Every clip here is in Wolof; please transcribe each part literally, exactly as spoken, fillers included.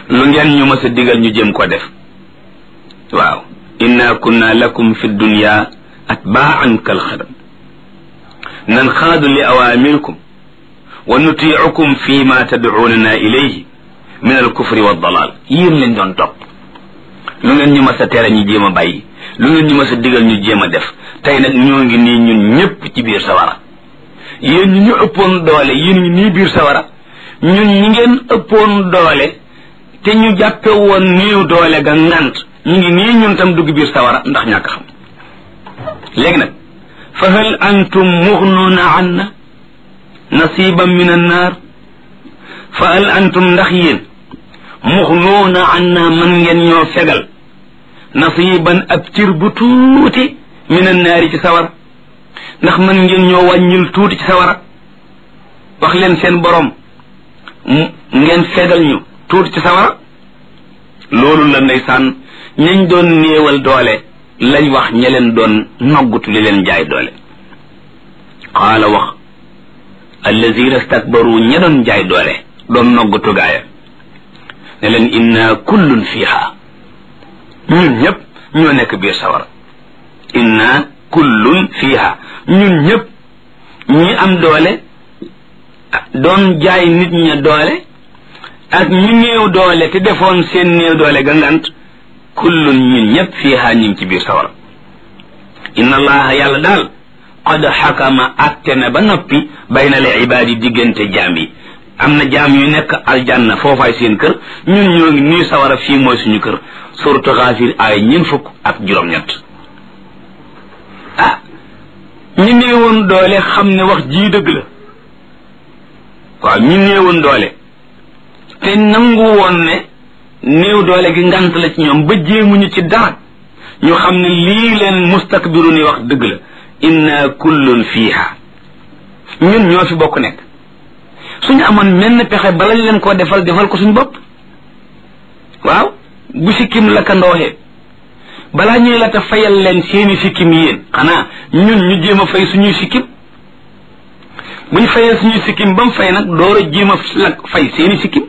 lu ngeen ñu mës a digal ñu jéem ko def waaw inna kunna lakum fi dunya atba'an kal khadam nanxaadu li awamirikum wa nutiicukum fi ma tadcuunana ilayhi min alkufri waddalal yéen leen doon topp lu ngeen ñu mës a tere ñu jéem a bàyyi lu ngeen ñu mës a digal ñu jéem a def tey nag ñoo ngi nii ñun ñépp ci biir sawara yéen ñi ñu ëppoon doole yéen ñi nii biir sawara ñun ñi ngeen ëppoon doole te ñu jàppe woon néew doole ga ngant ñu ngi nii ñun tam dugg biir sawara ndax ñàkk xam léegi nag fa hal antum mughnuuna anna nasiban min annaar fa hal antum ndax yéen mughnuuna anna man ngeen ñoo fegal nasiban ab cir bu tuuti min annaari ci sawara ndax man ngeen ñoo wàññil tuuti ci sawara wax leen seen borom ngeen fegal ñu tuuti ci sawara loolu la ndeysaan ñañ doon néewal doole lañ wax ña leen doon noggutu li leen jaay doole qaala wax allazina stakbaru ña doon jaay doole doon noggutu gaaya ne leen inna kullun fiha ñun ñëpp ñoo nekk biir sawara inna kullun fiha ñun ñëpp ñi am doole doon jaay nit ña doole ak ñi néew doole te defoon seen néew doole ga ngant kullun ñun ñëpp fiha ñu ngi ci biir sawara inna allaha yàlla daal qad xakama atte na ba noppi bayna al ibaadi diggante jaam yi am na jaam yu nekk aljanna foofaay seen kër ñun ñoo ngi nii sawara fii mooy suñu kër suratu Gaafir ay ñeent fukk ak juróom-ñett ah ñi néewoon doole xam ne wax jii dëgg la waaw ñi néewoon doole te nangu woon ne néew doole gi ngant la ci ñoom ba jéemuñu ci dara ñu xam ne lii leen mustakbiru ni wax dëgg la inna kullun fiha ñun ñoo fi bokk nekk suñu amoon menn pexe balañ leen koo defal defal ko suñu bopp waaw bu sikkim la ka ndooxee balaa ñuy la ta fayal leen seeni sikkim yéen xanaa ñun ñu jéem a fay suñuy sikkim bu ñu fayee suñuy sikkim ba mu fay nag door a jéem a la fay seeni sikkim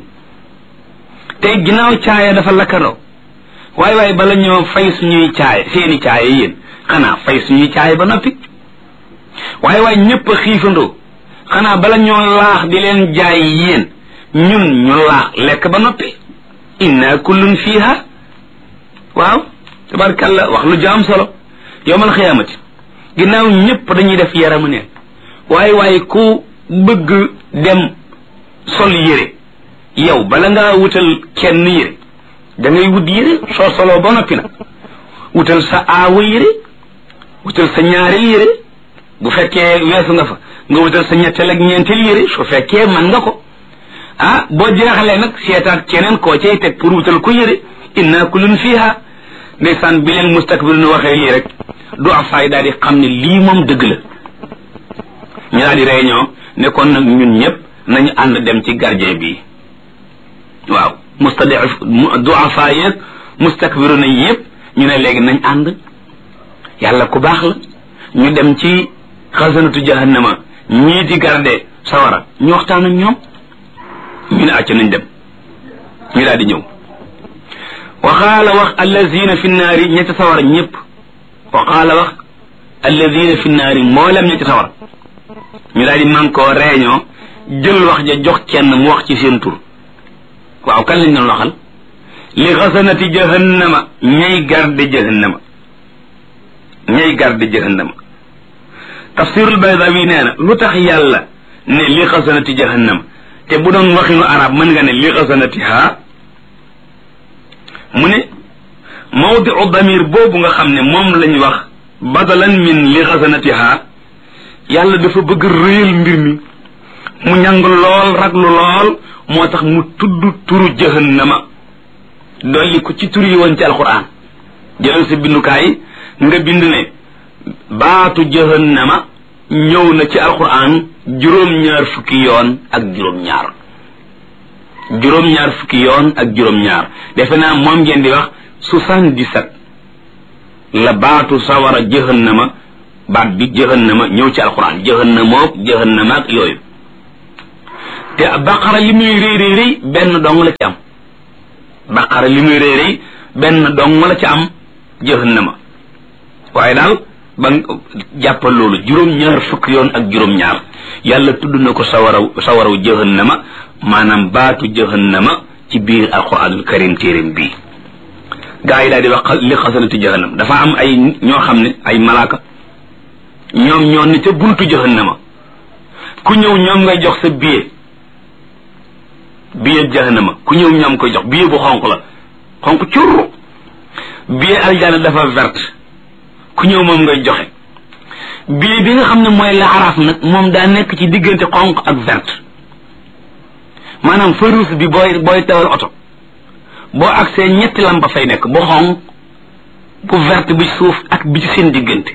tey ginnaaw caaya dafa lakkandoo waaye waaye bala ñoo fay suñuy caaya seeni caaya yéen xanaa fay suñuy caaya ba noppi waaye waaye ñëpp a xiifandoo xanaa bala ñoo laax di leen jaay yéen ñun ñu laax lekk ba noppi inna kullun fiha waaw tabarkalla wax lu jaam solo yowmal xiyaamati ginnaaw ñëpp dañuy def yaramu neen waaye waaye ku bëgg dem sol yére yow bala ngaa wutal kenn yére da ngay wut yére soo soloo ba noppi nag wutal sa aawa yére wutal sa ñaareel yére bu fekkee weesu nga fa nga wutal sa ñetteel ak ñeenteel yére su fekkee man nga ko ah boo jeexalee nag seetaat keneen koo cay teg pour wutal ko yére inna kullun fiha ndeysaan bi leen mustakbir nu waxee lii rek du afaay daal di xam ne lii moom dëgg la ñu daal di réunion ne kon nag ñun ñëpp nañu ànd dem ci gardien bi waaw mustadif du afaay yeeg mustakbiru na yëpp ñu ne léegi nañ ànd yàlla ku baax la ñu dem ci xasanatu jahannama ñii di garde sawara ñu waxtaan ak ñoom ñu ne acca nañ dem ñu daal di ñëw waxaala wax allazina fi naari ñetti sawara ñëpp waxaala wax allazina fi naari mboolem ñetti sawara ñu daal di man koo réunion jël wax ja jox kenn mu wax ci seen tur waaw kan lañ doon waxal li xasanati jahannama ñay garde jahannama ñay garde jahannama tafsirul baydawi nee na lu tax yàlla ne li xasanati jahannama te bu doon waxinu arab mën nga ne li xasanatiha mu ne mawdiu damir boobu nga xam ne moom lañ wax badalan min li xasanatiha yàlla dafa bëgg réyal mbir mi mu ñàng lool raglu lool moo tax mu tudd turu jahannama dolli ko ci tur yi woon ci alquran jëlal sa bindukaay nga bind ne baatu jahannama ñëw na ci alquran juróom-ñaar fukki yoon ak juróom-ñaar juróom-ñaar fukki yoon ak juróom-ñaar defe naa moom ngeen di wax soixante-dix-sept la baatu sawara jahannama baat bi jahannama ñëw ci alquran jahannamook jahannama ak yooyu te baqara li muy rëy rëy rëy benn dong la ci am baqara li muy réeréy benn dong la ci am jahannama waaye daal ba jàppal loolu juróom-ñaar fukk yoon ak juróom-ñaar yàlla tudd na ko sawaraw sawaraw jahannama maanaam baatu jahannama ci biir alquranul karim téeréem bii gaa yi daal di wax li xasanati jahannam dafa am ay ñoo xam ne ay malaaka ñoom ñoo ne ca buntu jahannama ku ñëw ñoom ngay jox sa billet billet jahannama ku ñëw ñoom koy jox billet bu xonq la xonq curru billet aljana dafa verte ku ñëw moom ngay joxe billet bi nga xam ne mooy laaraaf nag moom daa nekk ci diggante xonq ak verte maanaam feu rouge bi booy booy tawal oto boo agsee ñetti lampa fay nekk bu xonq bu verte bi suuf ak bi ci seen diggante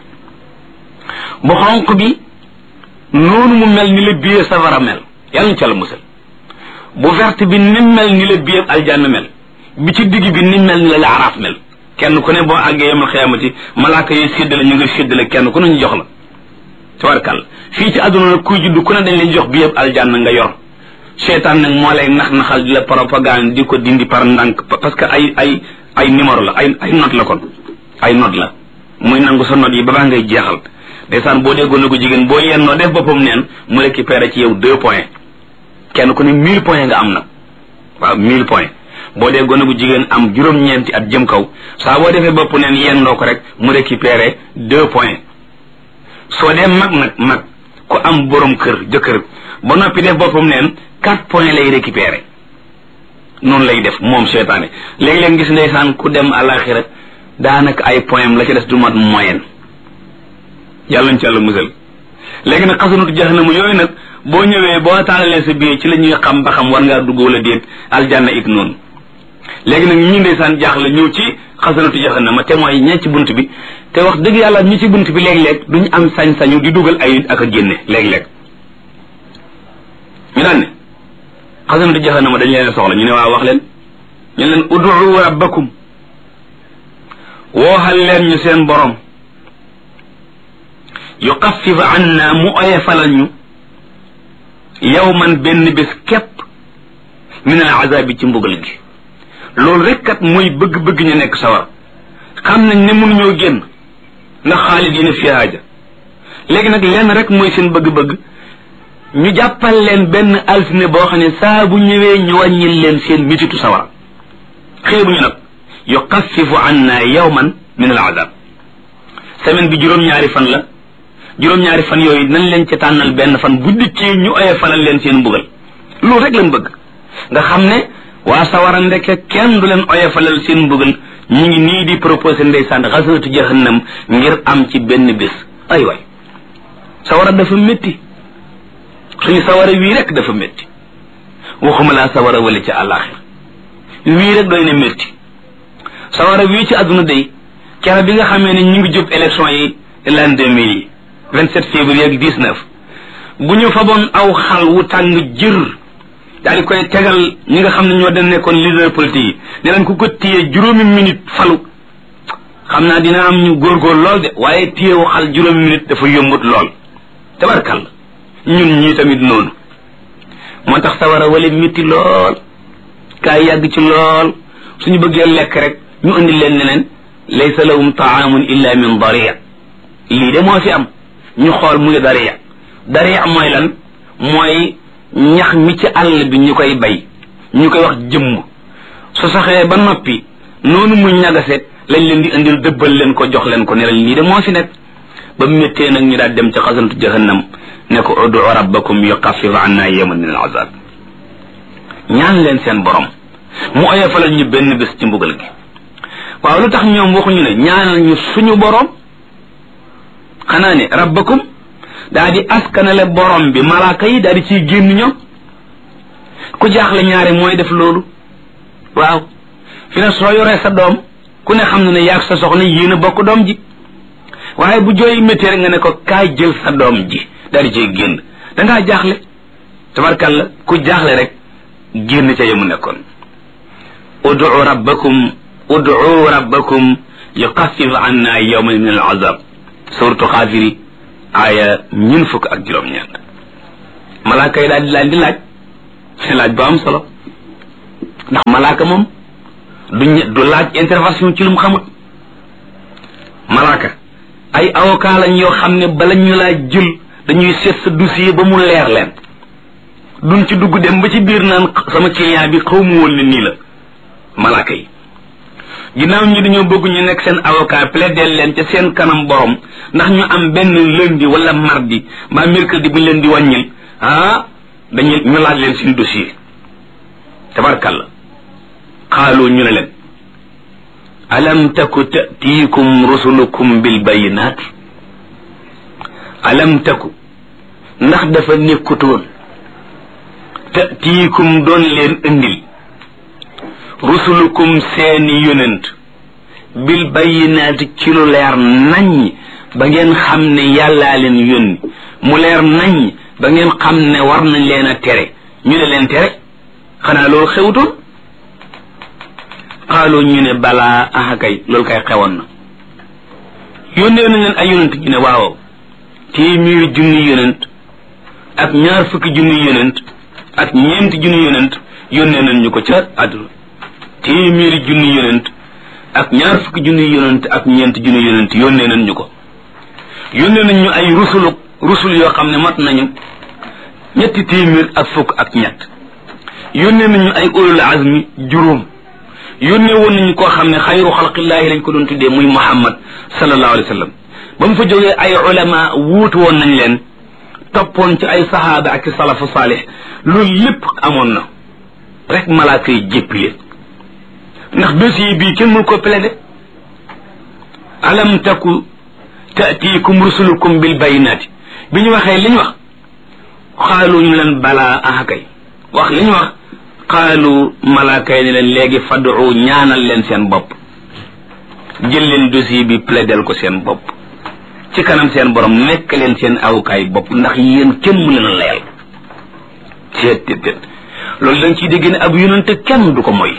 bu xonq bi noonu mu mel ni la billet safara mel yàlla na ca la musal bu verte bi ni mel ni la billet aljanna mel bi ci digg bi ni mel ni la laaraaf mel kenn ku ne boo àggee yemal xiyaamati malaaka yi séddale ñu ngi séddale kenn ku ne ñu jox la tabarkal fii ci àdduna nag kuy juddu ku ne dañ leen jox billet aljanna nga yor seetaan nag moo lay nax naxal di la propagande di ko dindi par ndànk parce que ay ay ay numéro la ay ay note la kon ay note la muy nangu sa note yi ba baa ngay jeexal ndeysaan boo déggoon na ko jigéen boo yennoo def boppam neen mu récupéré ci yow deux points kenn ku ne mille points nga am nag waaw mille points boo déggoon na ko jigéen am juróom-ñeenti at jëm kaw saa boo defee bopp neen yennoo ko rek mu récupéré deux points soo dee mag nag mag ku am borom kër jëkkër ba noppi def boppam neen quatre points lay récupéré noonu lay def moom seytaane léeg-léeg gis ndeysaan ku dem àlaxira daanaka ay points la ci des du mat moyenne yàlla nañ ci yàlla musal léegi nag xasanatu jahannama yooyu nag boo ñëwee boo taalalee sa biir ci la ñuy xam ba xam war ngaa dugg wala déet aljanna it noonu léegi nag ñi ndeysaan jaaxle ñëw ci xasanatu jahannama te mooy ñe ci bunt bi te wax dëgg yàlla ñi ci bunt bi léeg-léeg duñu am sañ-sañu di dugal ay nit ak a génne léeg-léeg ñu daan ne xasanatu jahannama dañ leen soxla ñu ne waaw wax leen ñu leen ud'u rabbakum wooxal leen ñu seen borom yuxaffif anna mu oyefalal ñu yawman benn bés képp min al azabi ci mbugal gi loolu rek kat mooy bëgg-bëgg ñu nekk sawar xam nañ ne mënuñoo génn ndax xaalidina fiha ja léegi nag lenn rek mooy seen bëgg-bëgg ñu jàppal leen benn altine boo xam ne saa bu ñëwee ñu wàññil leen seen mititu sawar xeebuñu nag yuxaffifu anna yawman min al azab semaine bi juróom-ñaari fan la juróom-ñaari fan yooyu nañ leen ci tànnal benn fan bu dikkee ñu oye falal leen seen mbugal loolu rek lañ bëgg nga xam ne waa sawara ndeke kenn du leen oye falal seen mbugal ñu ngi nii di proposé ndeysaan xasatu jahannam ngir am ci benn bés ay waay sawara dafa métti suñu sawara wii rek dafa métti waxuma laa sawara wala ci àllaaxir wii rek doy na métti sawara wii ci àdduna day kere bi nga xamee ne ñu ngi jub élection yi l'an deux mille yi vingt-sept février ak dix-neuf bu ñu faboon aw xal wu tàng jër daal di koy tegal ñi nga xam ne ñoo dem nekkoon leader politique yi ne leen ku ko téye juróomi minute falu xam naa dina am ñu góorgóor lool de waaye téye wu xal juróomi minute dafa yombut lool tabarkal ñun ñii tamit noonu moo tax sawara wala métti lool kaay yàgg ci lool suñu bëggee lekk rek ñu indi leen ne leen laysa lahum taamun illa min daria lii de moo fi am ñu xool muy daria daria mooy lan mooy ñax mi ci àll bi ñu koy bay ñu koy wax jëmm su saxee ba noppi noonu muy ñagase lañ leen di indil dëbbal leen ko jox leen ko ne leen lii de moo fi nekk ba méttee nag ñu daal dem ci xasanatu jahannam ne ko udu rabbakum yuxaffif anna yawman min al azab ñaan leen seen borom mu oyofalal ñu benn bés ci mbugal gi waaw lu tax ñoom waxuñu ne ñaanal ñu suñu borom xanaa ne rabbakum daa di askanale borom bi malaaka yi daa di ciy génn ñoom ku jaaxle ñaare mooy def loolu waaw fi ne soo yoree sa doom ku ne xam na ne yaag sa soxna yéen a bokk doom ji waaye bu jooy métti rek nga ne ko kaay jël sa doom ji daa di ciy génn dangaa jaaxle tabarkalla ku jaaxle rek génn ca yemu nekkoon udu rabbakum udu rabbakum yuxaffif anna yawman min al azab suratu xaafiri aaya ñun fukk ak juróom-ñeent malaaka yi daal di laaj di laaj laaj bu am solo ndax malaaka moom du du laaj intervention ci lu mu xamut malaaka ay avocat lañ yoo xam ne bala ñu laa jël dañuy seet sa dossier ba mu leer leen duñ ci dugg dem ba ci biir naan sama client bi xaw mu woon ne nii la malaaka yi ginnaaw ñi dañoo bëgg ñu nekk seen avocat plaider leen ca seen kanam borom ndax ñu am benn lundi wala mardi mbaa mercredi bu ñu leen di wàññil ah dañu ñu laaj leen seen dossier tabarkalla xaaloo ñu ne leen alam taku ta'tiikum rusulukum bil bayinaat alam taku ndax dafa nekkutoon ta'tiikum doon leen indil rusulukum seeni yonent bil bayinaati ci lu leer naññ ba ngeen xam ne yàllaa leen yónni mu leer naññ ba ngeen xam ne war nañ leen a tere ñu ne leen tere xanaa loolu xewutoon xaaloo ñu ne balaa aha kay loolu kay xewoon na yónnee nañ leen ay yonent ñu ne waaw téeméeri junni yonent ak ñaar fukki junni yonent ak ñeenti junni yonent yónnee nañ ñu ko ca àdduna téeméeri junni yonent ak ñaar fukki junni yonent ak ñeenti junni yonent yónnee nañ ñu ko yónnee nañ ñu ay rusulu rusul yoo xam ne mat nañu ñetti téeméer ak fukk ak ñett yónnee nañu ay ulul azmi juróom yónnee woon nañu koo xam ne xayru xalqillaahi lañ ko doon tuddee muy muhammad sallallahu alayhi wa sallam ba mu fa jógee ay ulama wuutu woon nañ leen toppoon ci ay sahaaba ak salafu saalih loolu lépp amoon na rek malaaka yi jéppi leen ndax dossier bii kenn mënu ko plaider alam taku ta'tiikum rusulukum bil bayinaati bi ñu waxee li ñu wax xaalu ñu leen balaa ah kay wax li ñu wax xaalu malaaka yi ne leen léegi fadu ñaanal leen seen bopp jël leen dossier bi plaidel ko seen bopp ci kanam seen borom nekk leen seen awukaay bopp ndax yéen kenn mu leen a layal teet teet teet loolu dañ ciy dégg ne ab yonent kenn du ko moy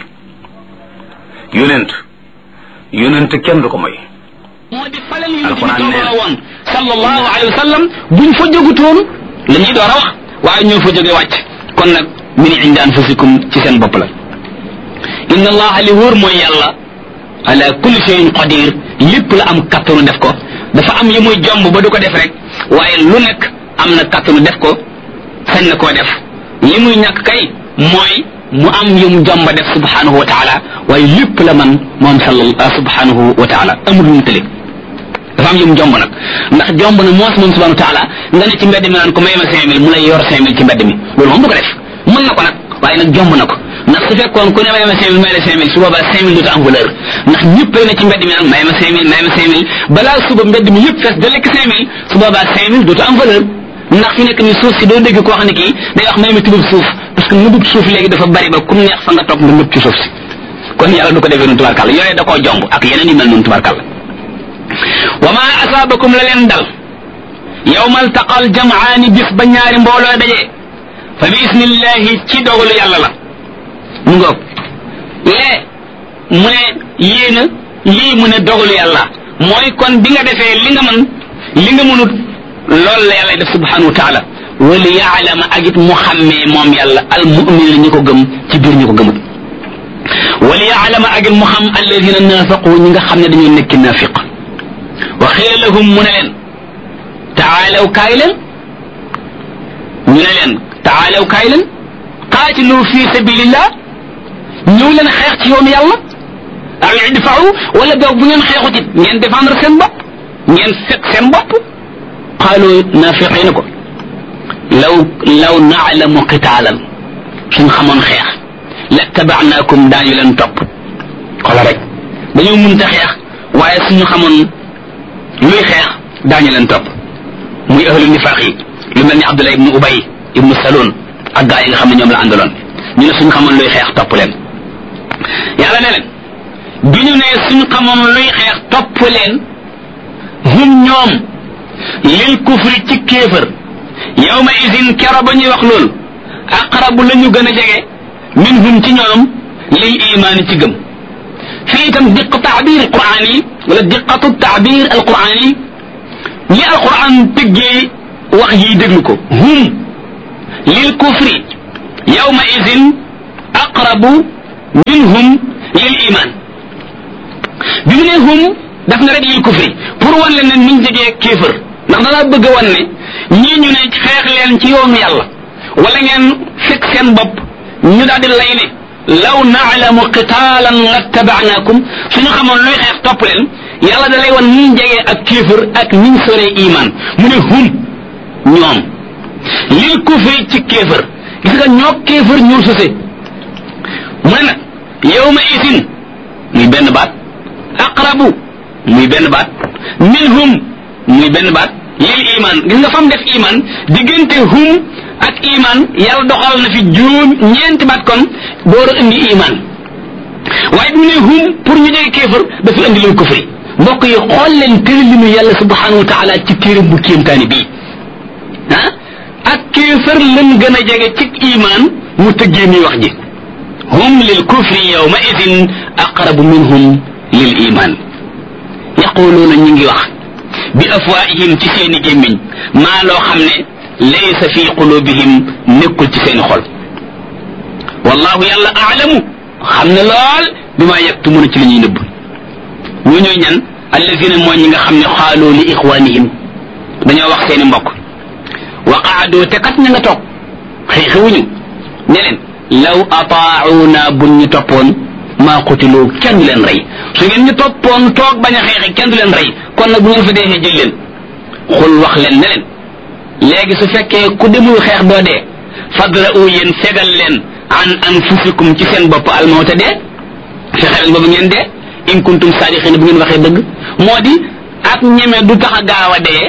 yonent yonent kenn du ko moy moo di falal yonent bi toloo woon sallallahu alayhi wa sallam buñ fa jógutoon la ñuy door a wax waaye ñoo fa jóge wàcc kon nag min indi anfusikum ci seen bopp la inna allaha li wóor mooy yàlla ala kulli shay'in qadir lépp la am kattanu def ko dafa am yi muy jomb ba du ko def rek waaye lu nekk am na kattanu def ko sañ na koo def li muy ñàkk kay mooy mu am yu mu jomba def subhanahu wa taala waaye lépp la man moom sallallahu subhanahu wa taala amul lu mu tële dafa am yu mu jomb nag ndax jomb na moos moom subhanahu wa taala nga ne ci mbedd mi naan ko may ma cinq mille mu lay yor cinq mille ci mbedd mi loolu moom du ko def mën na ko nag waaye nag jomb na ko ndax su fekkoon ku ne may ma cinq mille may la cinq mille su boobaa cinq mille dootu am valeur ndax ñëpp ne ci mbedd mi naan may ma cinq mille may ma cinq mille balaa suba mbedd mi yëpp fees da lekk cinq mille su boobaa cinq mille dootu am valeur ndax fi nekk ni suuf si doo dégg koo xam ne kii day wax may ma tubub suuf parce que nëbub suuf léegi dafa bari ba ku neex fa nga toog nga nëb ci suuf si kon yàlla du ko defee noonu tubarkàlla yooyu da koo jomb ak yeneen yu mel noonu tubarkàlla wa ma asaabakum la leen dal yawmal taqal jamaani bis ba ñaari mbooloo dajee fa bi isnillahi ci dogalu yàlla la mu ngoog lee mu ne yéena lii mu ne dogalu yàlla mooy kon bi nga defee li nga mën li nga mënut loolu la yàlla def subhanahu wa taala wali yaalama ak it mu xàmmee moom yàlla al mu'min ñi ko gëm ci biir ñi ko gëmut wali yaalama ak it mu xam alladina naafaqu ñi nga xam ne dañoo nekki naafiq wa xiila lahum mu ne leen taalaw kaay leen ñu ne leen taalaw kaay leen qaatilu fi sabilillah ñëw leen xeex ci yoonu yàlla aw idfa'u wala boog bu ngeen xeexut it ngeen défendre seen bopp ngeen fekk seen bopp qaalu naafiqiina ko law law naalamu qitaalan suñ xamoon xeex lattaba'naakum daañu leen topp xoola rek dañoo mënta xeex waaye suñu xamoon luy xeex daañu leen topp muy ahlu nifaaq yi lu mel ni Abdullah ibnu Ubay ibnu Salul ak gaa yi nga xam ne ñoom la àndaloon ñu ne suñu xamoon luy xeex topp leen yàlla ne leen bi ñu ne suñu xamoon luy xeex topp leen hum ñoom lil kufri ci kéefër yawma izin kero ba ñuy wax loolu aqrabu la ñu gën a jege minhum ci ñoom lil imaani ci gëm fii itam diq taabir alquran yi wala diqatu taabir alquran yi ñi alquran tëggee wax yi déglu ko hum lil kufri yawma izin aqrabu minhum lil iman bi mu ne hum daf na rek lil kufri pour wan leen ne niñ jegee kéefër ndax danaa bëgg a wan ne ñii ñu ne xeex leen ci yoonu yàlla wala ngeen fekk seen bopp ñu daal di lay ne law naalamu qitaalan lattaba'naakum suñu xamoon luy xeex topp leen yàlla da lay wan niñ jegee ak kéefër ak niñ soree iman mu ne hum ñoom lil kufri ci kéefër gis nga ñoo kéefër ñoo sose mu ne nag yawma isin muy benn baat aqrabu muy benn baat minhum muy benn baat lil iman gis nga fam def iman diggante hum ak iman yàlla doxal na fi juróom ñeenti baat kon door a indi iman waaye bi mu ne hum pour ñu jege kéefër dafa indi lil kufri mbokk yi xool leen tëralinu yàlla subhanahu wa taala ci téeram bu kéemtaani bii ah ak kéefër lan gën a jege ci iman mu tëggee mi wax ji hum lil kufri yawma idin aqrabu minhum lil iman yaquluuna ñu ngi wax bi afwaahihim ci seeni gémmiñ maa loo xam ne laysa fi qulubihim nekkul ci seeni xol wallahu yàlla aalamu xam ne lool bi maa yaktumuna ci li ñuy nëbb ñu ñooy ñan allazina mooy ñi nga xam ne xaaloo li ixwanihim dañoo wax seeni mbokk wa qaadoo te kat ña nga toog xëy xewuñu ne leen law ataauna buñ ñu toppoon maa qutiloo kenn du leen rey su ngeen ñu toppoon toog bañ a xeexe kenn du leen rey kon nag bu ngeen fa deexee jël leen xul wax leen ne leen léegi su fekkee ku demul xeex doo dee fadra'u yéen fegal leen an anfusikum ci seen bopp almawta dee fexe leen boobu ngeen dee in kuntum saadiqina bu ngeen waxee dëgg moo di ak ñeme du tax a gaaw a dee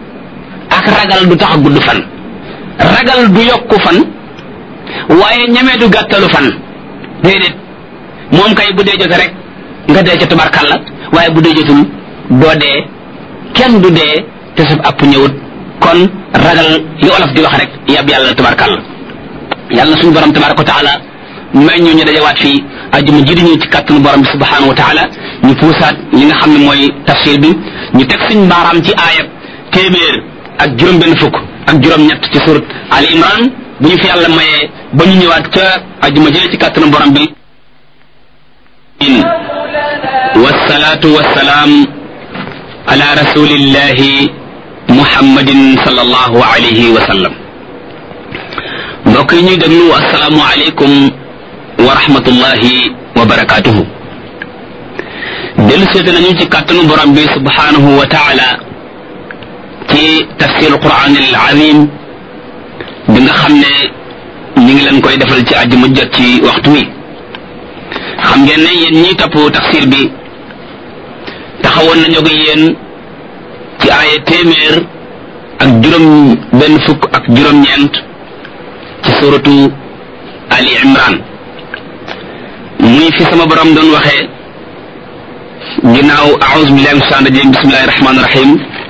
ak ragal du tax a gudd fan ragal du yokku fan waaye ñeme du gàttalu fan déedéet moom kay bu dee jote rek nga dee ca tubarkalla waaye bu dee jotul doo dee kenn du dee te sab app ñëwut kon ragal li olof di wax rek yab yàlla tubarkalla yàlla na suñu borom tabaraka wa taala may ñu ñu dajawaat fii ajuma ji di ñëw ci kàttanu borom bi subhanahu wa taala ñu puusaat li nga xam ne mooy tafsir bi ñu teg suñ baaraam ci aayab téeméer ak juróom benn fukk ak juróom ñett ci surat Ali Imran bu ñu fi yàlla mayee ba ñu ñëwaat ca ajuma ji ci kàttanu borom bi wasalaatu wasalaam ala rasulillahi muhammadin sallallahu alayhi wa sallam mbokk yi ñuy déglu asalaamu aleykum wa rahmatullahi wa barakatuhu dellu seete nañu ci kàttanu borom bi subhanahu wa taala ci tafsir alquran alazim bi nga xam ne ñu ngi leen koy defal ci àjjuma jot ci waxtu wi xam ngeen ne yéen ñiy topp tafsir bi taxawoon nañu ak yéen ci aaya téeméer ak juróom benn fukk ak juróom-ñeent ci suratu Ali Imran muy fi sama borom doon waxee ginnaaw a'uuzu billahi minash shaytaanir rajiim bismillahir rahmaanir rahiim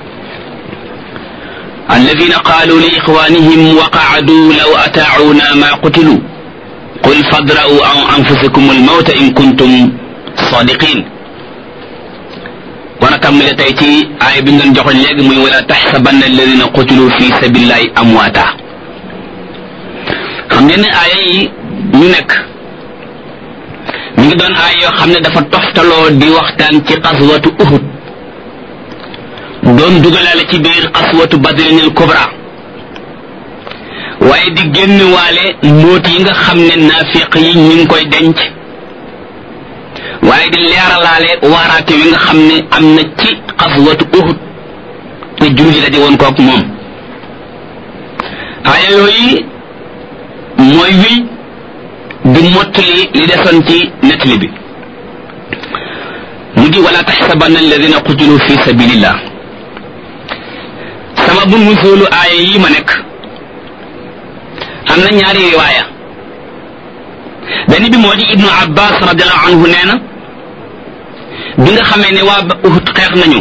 alladhiina qaaluu li ixwaanihim wa qa'aduu law ataa'uunaa maa qutiluu qul fadra'uu an anfusikum al-mawta in kuntum saadiqiin war a tàmbale tey ci aaya bi ñu doon joxoon léegi muy wala taxsabanna alladhiina qutiluu fi sabiilillaahi amwaata xam ngeen ne aaya yi ñu nekk mi ngi doon aaya yoo xam ne dafa toftaloo di waxtaan ci qaswatu Uhud doon dugalaale ci biir qaswatu Badrin al kubra waaye di génn waale mbóot yi nga xam ne naafiq yi ñu ngi koy denc waaye di leeralaale waaraate wi nga xam ne am na ci qaswatu Uhud te julli la di woon kook moom aaya yooyu mooy wiy di mottali li desoon ci nettali bi mu di wala taxsabanna alladina qutilu fi sabilillah sababu nuzulu aaya yi ma nekk am na ñaari riwaaya benn bi moo di ibnu abbas radiallahu anhu nee na bi nga xamee ne waa Uhud xeex nañu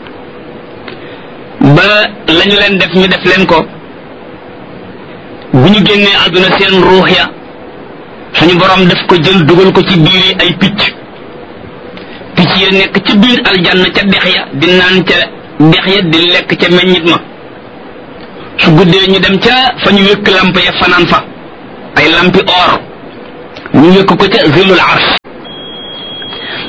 ba lañu leen def ñu def leen ko bu ñu génnee àdduna seen ruux ya suñu borom daf ko jël dugal ko ci biir ay picc picc ya nekk ci biir aljanna ca dex ya di naan ca dex ya di lekk ca meññit ma su guddee ñu dem ca fa ñu wékk lamp ya fanaan fa ay lampi or ñu wékk ko ca zillul arsh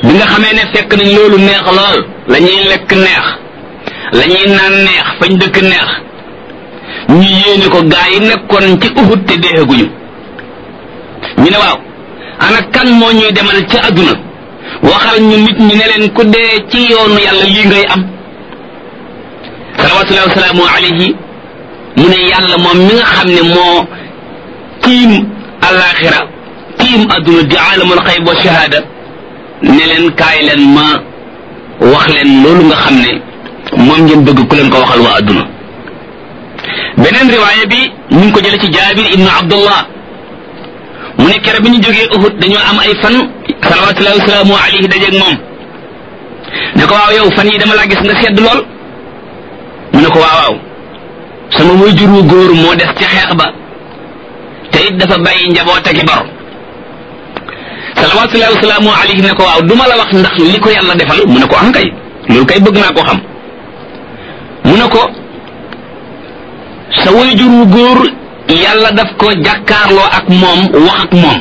bi nga xamee ne fekk nañ loolu neex lool la ñuy lekk neex la ñuy naan neex fañ dëkk neex ñu yéene ko gaa yi nekkoon ci Uhud te deeguñu ñu ne waaw ana kan moo ñuy demal ci àdduna waxal ñu nit ñi ne leen ku dee ci yoonu yàlla lii ngay am salawatullahi wa salaamu alayhi mu ne yàlla moom mi nga xam ne moo tiim alaxira tiim àdduna di aalamul xayb wa shahada ne leen kaay leen ma wax leen loolu nga xam ne moom ngeen bëgg ku leen ko waxal waa àdduna beneen riwaaya bi ñu ngi ko jële ci Jaabir ibnu Abdullah mu ne kere bi ñu jógee Uhud dañoo am ay fan salawatullahi wa salaamu alayhi dajeeg moom ne ko waaw yow fan yi dama laa gis nga sedd lool mu ne ko waaw waaw sama waajur wu góor moo des ci xeex ba te it dafa bàyyi njaboot ak i bor salawatullahi wa salaamu alayhi ne ko waaw duma la wax ndax li ko yàlla defal mu ne ko am kay loolu kay bëgg naa ko xam mu ne ko sa waajur wu góor yàlla daf ko jàkkaarloo ak moom wax ak moom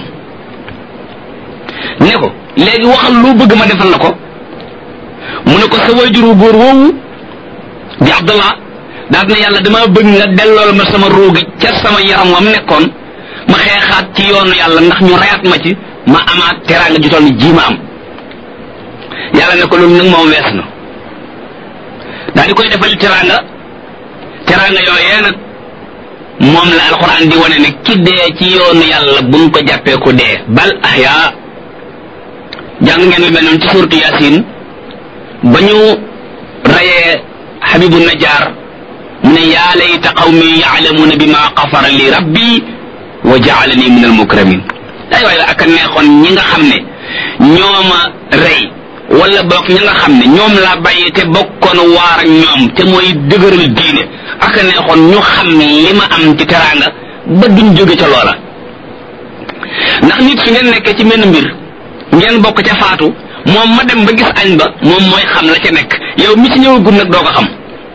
ne ko léegi waxal loo bëgg ma defal la ko mu ne ko sa waajur wu góor woowu di Abdullah daal na yàlla dama bëgg nga dellool ma sama ruugi ca sama yaram wam nekkoon ma xeexaat ci yoonu yàlla ndax ñu reyaat ma ci ma amaat teraanga ju toll ni ji ma am yàlla ne ko loolu nag moom wees na daal di koy defal teraanga teraanga yooyee nag moom la alquran di wane ne ki dee ci yoonu yàlla buñ ko jàppee ku dee bal ahya jàng ngeen lu mel noonu ci suurtu Yaasin ba ñu rayee Habibu Najjar mu ne yaa layta qawmi ya'lamuuna bima ghafara li rabbi wa ja'alani min al-mukramin ay waay ak a neexoon ñi nga xam ne ñooma rey wala boog ñi nga xam ne ñoom laa bàyyi te bokkoon waar ak ñoom te mooy dëgëral diine ak a neexoon ñu xam li ma am ci teraanga ba duñ jóge ca loola ndax nit su ngeen nekkee ci menn mbir ngeen bokk ca faatu moom ma dem ba gis añ ba moom mooy xam la ca nekk yow mi ci ñëwagul nag doo ko xam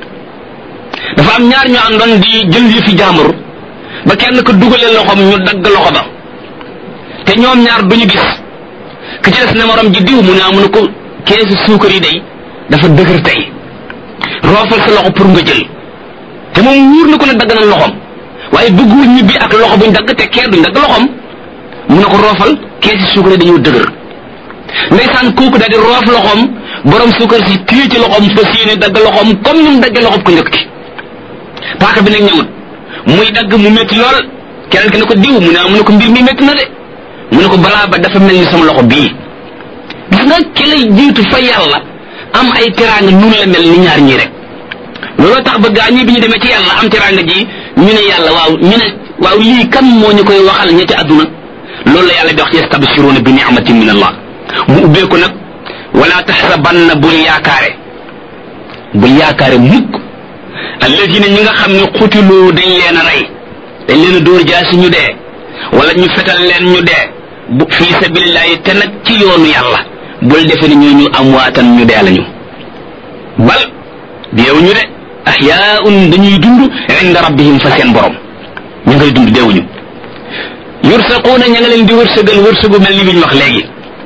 dafa am ñaar ñu àndoon di jël yi fi jaambur ba kenn ko dugalee loxoom ñu dagg loxo ba te ñoom ñaar duñu gis ki ci des ne morom ji diw mu ne amu ne ko keesu suukar yi day dafa dëgër tey roofal sa loxo pour nga jël te moom wóor na ko ne dagg na loxoom waaye bëggul ñibbi ak loxo buñ dagg te kee duñ dagg loxoom mu ne ko roofal keesu suukar yi dañoo dëgër ndeysaan kooku daal di roof loxoom borom suukar si téye ci loxoom fas yéene dagg loxoom comme ni mu daggee loxoom ko njëkk ki paaka bi nag ñëwut muy dagg mu métti lool keneen ki ne ko diw mu ne mu ne ko mbir mi métti na de mu ne ko balaa ba dafa mel ni sama loxo bii gis nga ki lay jiitu fa yàlla am ay teraanga nun la mel ni ñaar ñii rek looloo tax ba gaa ñi bi ñu demee ci yàlla am teraanga ji ñu ne yàlla waaw ñu ne waaw lii kan moo ñu koy waxal ña ci àdduna loolu la yàlla di wax ci yastabshiruuna bi ni'matin min allah mu ubbeeku nag wala taxsabanna bul yaakaare bul yaakaare mukk alladina ñi nga xam ne xutiloo dañ leen a rey dañ leen a dóor jaasi ñu dee wala ñu fetal leen ñu dee bu fii sabilillahi te nag ci yoonu yàlla bul defe ni ñooñu amwaatan ñu dee lañu bal deewuñu de ahyaun dañuy dund inda rabbihim fa seen borom ñu ngay dund deewuñu yursaquuna ña nga leen di wërsëgal wërsëgu mel ni bi ñu wax léegi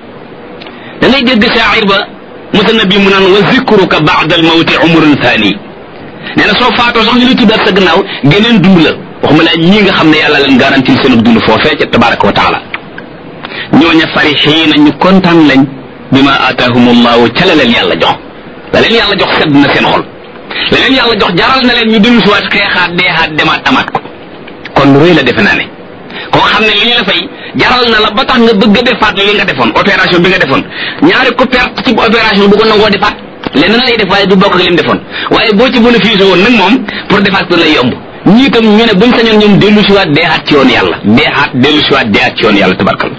da ngay dégg shaa'ir ba mutanabbi mu naan wa zikruka ba'da al-mawti umrun thani nee na soo faatoo sax ñu lay tuddaat sa gannaaw geneen dund la waxuma laa ñii nga xam ne yàlla leen garantil seen dund foofee ca tabaraka wa taala ñooña farixiina ñu kontaan lañ bi ma aataahumullahu ca la leen yàlla jox la leen yàlla jox sedd na seen xol la leen yàlla jox jaral na leen ñu dellu siwaat xeexaat deexaat demaat amaat ko kon lu rëy la defe naa ne koo xam ne li ñu la fay jaral na la ba tax nga bëgg a defaat li nga defoon opération bi nga defoon ñaari ko perte ci opération bu ko nangoo defaat lenn na lay def waaye du bokk ak li mu defoon waaye boo ci bénéfice woon nag moom pour defaat ko lay yomb ñii itam ñu ne buñ sañoon ñoom dellu siwaat deexaat ci yoon yàlla deexaat dellu siwaat deexaat ci yoon yàlla tabarkal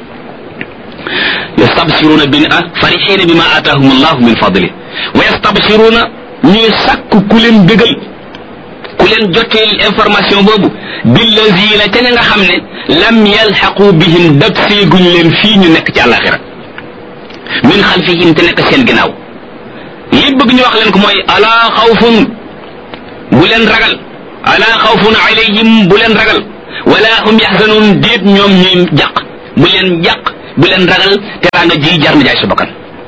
yastabsiruna bi farihina bima aataahum allahu min fadli wa yastabsiruna ñuy sàkk ku leen bégal ku leen jotteel information boobu billazina ca ña nga xam ne lam yalxaqu bihim dab seeguñ leen fii ñu nekk ci àllaxira min xalfihim te nekk seen ginnaaw li bëgg ñu wax leen ko mooy alaa xawfun bu leen ragal alaa xawfun alayhim bu leen ragal wala hum yaxzanun déet ñoom ñuy jàq bu leen jàq bu leen ragal teraanga ji jar na jaay sa bakkan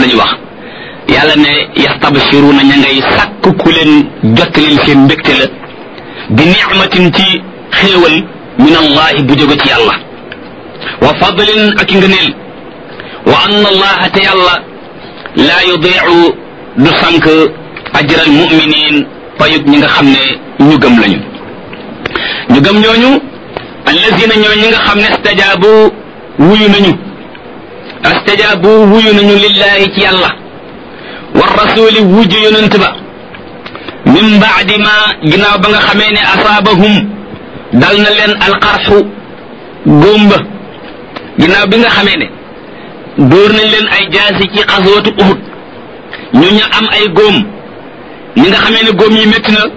lañu wax yàlla ne yastabshiruna ña ngay sàkk ku leen jottalil seen mbégte la bi ni'matin ci xéewal min allahi bu jóge ci yàlla wa fadlin ak ngëneel wa anna allaha te yàlla laa yudiicu du sànk ajral muminin payug ñi nga xam ne ñu gëm lañu ñu gëm ñooñu allazina ñoo ñi nga xam ne stajaabu wuyu nañu astajaabu wuyu nañu lillahi ci yàlla wa rasuli wuju yonent ba min baadi ma ginnaaw ba nga xamee ne asaabahum dal na leen alqarxu góomba ginnaaw bi nga xamee ne dóor nañ leen ay jaasi ci xaswatu uhud ñu ña am ay góom ñi nga xamee ne góom yi métti na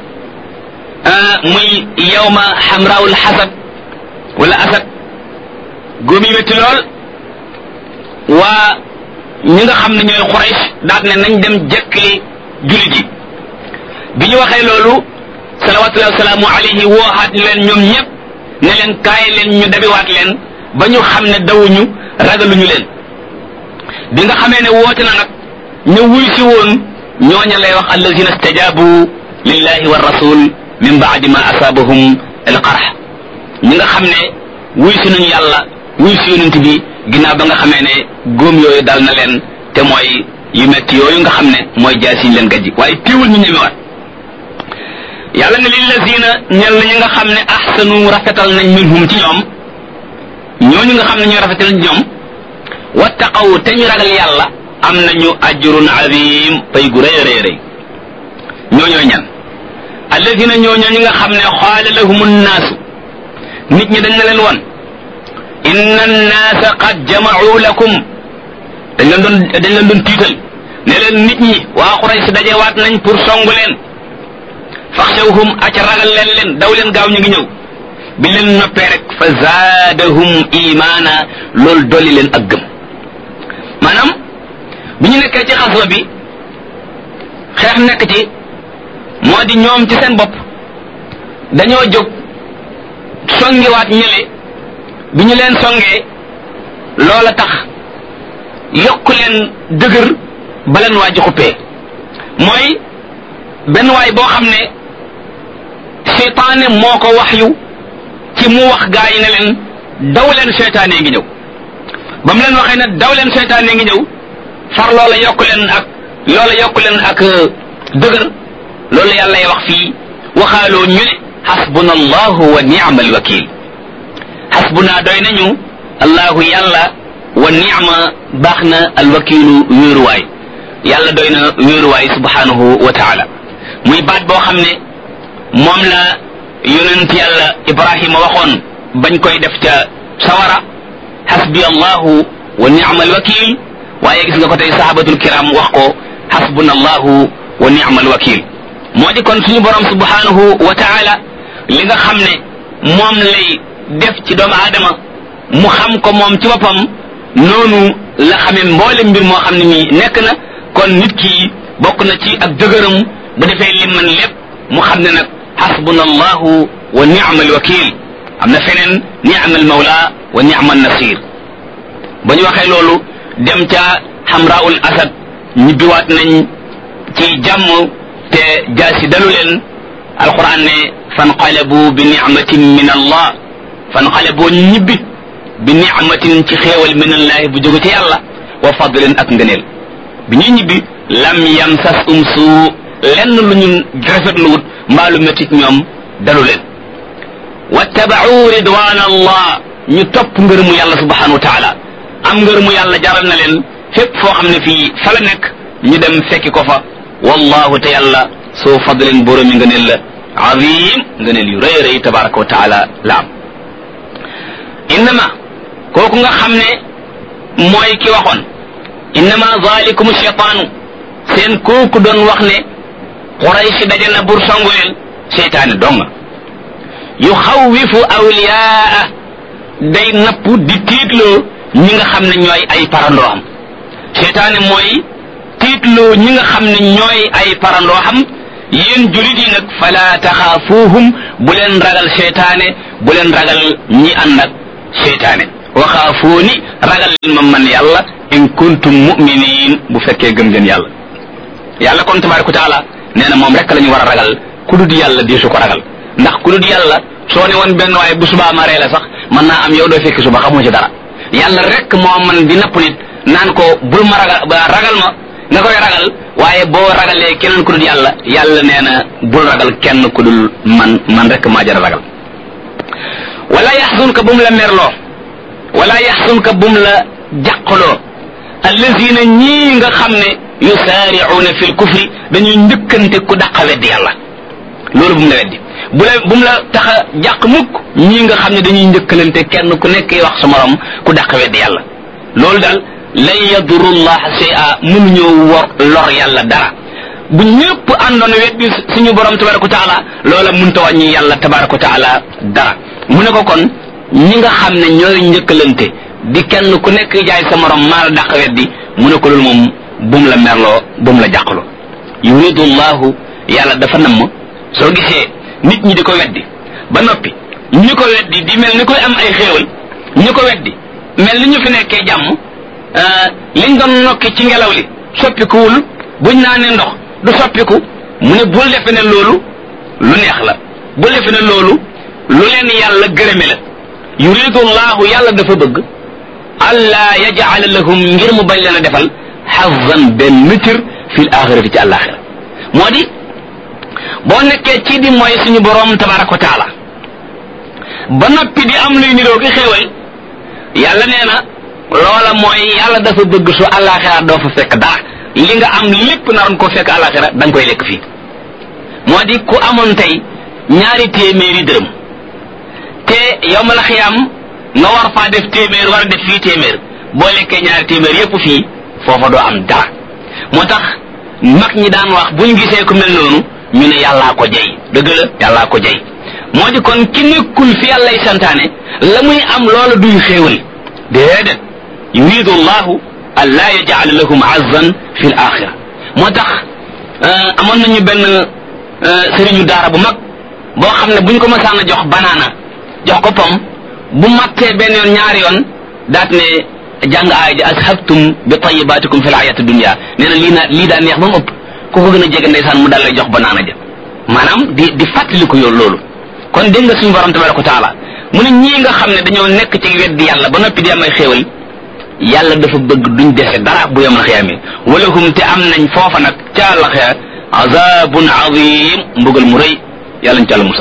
muy yawma xamraawul xasad wala asad góom yi métti lool waa ñi nga xam ne ñooy Quraysh daat ne nañ dem jekkli jullit yi bi ñu waxee loolu salawatullahi wasalaamu alayhi wooxaat leen ñoom ñëpp ne leen kaay leen ñu dabiwaat leen ba ñu xam ne dawuñu ragaluñu leen bi nga xamee ne woote na nag ñu wuy si woon ñooña lay wax allazina stajabu lillahi wa rasul min baadi ma asaabahum alqarx ñi nga xam ne wuy si nañu yàlla wuy si yonent bi ginnaaw ba nga xamee ne góom yooyu dal na leen te mooy yu metti yooyu nga xam ne mooy jaas yi leen gajji waaye teewul ñu ñemewaat yàlla ne lillazina ñel na ñi nga xam ne ahsanu rafetal nañ minhum ci ñoom ñooñu nga xam ne ñooy rafetal ci ñoom wattaqaw te ñu ragal yàlla am nañu ajrun azim pay gu rëy rëy rëy ñooñooy ñan allazina ñooñoo ñi nga xam ne xaala lahum nnaasu nit ñi dañ na leen won inna annaasa qad jama'u lakum dañ leen doon dañ leen doon tiital ne leen nit ñi waa Quraysh dajewaat nañ pour songu leen faxshawhum aca ragal leen leen daw leen gaaw ñu ngi ñëw bi leen noppee rek fa zaadahum imaana loolu dolli leen ak gëm maanaam bi ñu nekkee ci xaswa bi xeex nekk ci moo di ñoom ci seen bopp dañoo jóg songiwaat ñële bi ñu leen songee loola tax yokku leen dëgër ba leen waa ji xuppee mooy benn waay boo xam ne seytaane moo ko wax yu ci mu wax gaa yi ne leen daw leen seytaane ngi ñëw ba mu leen waxee ne daw leen seytaane ngi ñëw far loola yokku leen ak loola yokku leen ak dëgër loolu yàlla wax fii waxaaloo ñu ne xasbuna allahu wa ni'mal wakil xasbuna doy nañu allahu yàlla wa ni'ma baax na alwakilu wéeruwaay yàlla doy na wéeruwaay subhanahu wa taala muy baat boo xam ne moom la yonent yàlla ibrahima waxoon bañ koy def ca sawara xasbi allahu wa ni'mal wakil waaye gis nga ko tey sahabatul kiram wax ko xasbuna allahu wa ni'mal wakil moo di kon suñu borom subhanahu wa taala li nga xam ne moom lay def ci doomu aadama mu xam ko moom ci boppam noonu la xamee mboole mbir moo xam ne mi nekk na kon nit ki bokk na ci ak dëgëram bu defee lim man lépp mu xam ne nag xasbuna allahu wa ni'mal wakil am na feneen ni'mal mawla wa ni'mal nasir ba ñu waxee loolu dem ca xamraul asad ñibbiwaat nañ ci jàmm te jaasi dalu leen alquran ne fanqalabu bi ni'matin min allah fanqalabu ñibbi bi ni'matin ci xéewal min allah bu jóge ci yàlla wa fadlin ak ngëneel bi ñuy ñibbi lam yamsas um suu lenn lu ñu rafetluwut mbaa lu métti ñoom dalu leen wattaba'u ridwan allah ñu topp ngërëmu yàlla subhanahu wa taala am ngërëmu yàlla jaral na leen fépp foo xam ne fii fa la nekk ñu dem fekki ko fa wallahu te yàlla soo fadlin boromi ngëneel la azim ngëneel yu rëy rëy tabaraka wa taala la am innama kooku nga xam ne mooy ki waxoon innama zalikum shaytaanu seen kooku doon wax ne Quraysh daje na bur songu leen seytaane dong yu xawwifu awliyaa day napp di tiitloo ñi nga xam ne ñooy ay parandoo xam seytaane mooy tiitloo ñi nga xam ne ñooy ay parandoo xam yéen julit yi nag fala taxaafuuhum bu leen ragal seytaane bu leen ragal ñi ànd ak seytaane wa xaafuuni ragal ma man yàlla in kuntum mu'minin bu fekkee gëm ngeen yàlla. yàlla kon tabaaraka wa taala nee na moom rek la ñu war a ragal ku dul yàlla di su ko ragal ndax ku dul yàlla soo ne woon benn waaye bu subaa ma ree la sax mën naa am yow doo fekki suba xamoo ci dara yàlla rek moo man di napp nit naan ko bul ma ragal ragal ma nga koy ragal waaye boo ragalee keneen ku dul yàlla yàlla nee na bul ragal kenn ku dul man man rek maa jar a ragal. wala yaxzunka bum la merloo wala yaxzunka bum la jàqloo allazina ñii nga xam ne yusaari'uuna fil kufri dañuy njëkkante ku dàqa weddi yàlla loolu bu mu la weddi bu la bu mu la tax a jàq mukk ñii nga xam ne dañuy njëkkalante kenn ku nekk wax sa morom ku dàq weddi yàlla loolu daal lan yadurru llaha shay'a mënuñoo wor lor yàlla dara bu ñëpp àndoon weddi suñu borom tabaraka wa taala loola mënta wàññi yàlla tabaraka wa taala dara mu ne ko kon ñi nga xam ne ñooy njëkkalante di kenn ku nekk jaay sa morom maa la dàq weddi mu ne ko loolu moom bum la merloo bum la jàqloo yuridu llahu yàlla dafa namm soo gisee nit ñi di ko weddi ba noppi ñu ko weddi di mel ni koy am ay xéewal ñu ko weddi mel ni ñu fi nekkee jàmm liñ doon nokki ci ngelaw li soppikuwul buñ naa ne ndox du soppiku mu ne bul defe ne loolu lu neex la bul defe ne loolu lu leen yàlla gërëme la yuridu llahu yàlla dafa bëgg alla yaj'ala lahum ngir mu bañ leen a defal xazan benn cër fil axirati ci àllaaxira moo di boo nekkee ci di mooy suñu boroom tabaraka wa taala ba noppi di am luy niroo gi xéewal yàlla nee na loola mooy yàlla dafa bëgg su àllaaxira doo fa fekk dara li nga am lépp naroon koo fekk àllaaxira da nga koy lekk fii moo di ku amoon tey ñaari téeméeri dërëm te yow ma la xiyaam nga war faa def téeméer war a def fii téeméer boo lekkee ñaari téeméer yépp fii foofa doo am dara moo tax mag ñi daan wax buñ gisee ku mel noonu ñu ne yàllaa ko jey dëgg la yàllaa ko jey moo di kon ki nekkul fi yàllay santaane la muy am loola duy xéewal déedéet yuridu llahu an laa yaj'ala lahum azzan fi l axira moo tax amoon nañu benn sëriñu daara bu mag boo xam ne buñ ko mësaan a jox banaana jox ko pom bu mattee benn yoon ñaari yoon daat ne jàng aaya ji ashabtum bi tayyibatikum fil hayati dunya nee na lii naa lii daa neex ba mu ëpp ku ko gën a jege ndeysaan mu dal lay jox banaana ja maanaam di di fàttaliku yow loolu kon dégg nga suñu borom tabaraka wa taala mu ne ñii nga xam ne dañoo nekk ci weddi yàlla ba noppi di am ay xéewal yàlla dafa bëgg duñ dese dara bu yawmal xiyaama walahum te am nañ foofa nag ca àllaxira azabun azim mbugal mu rëy yàlla ñu ci àlla musal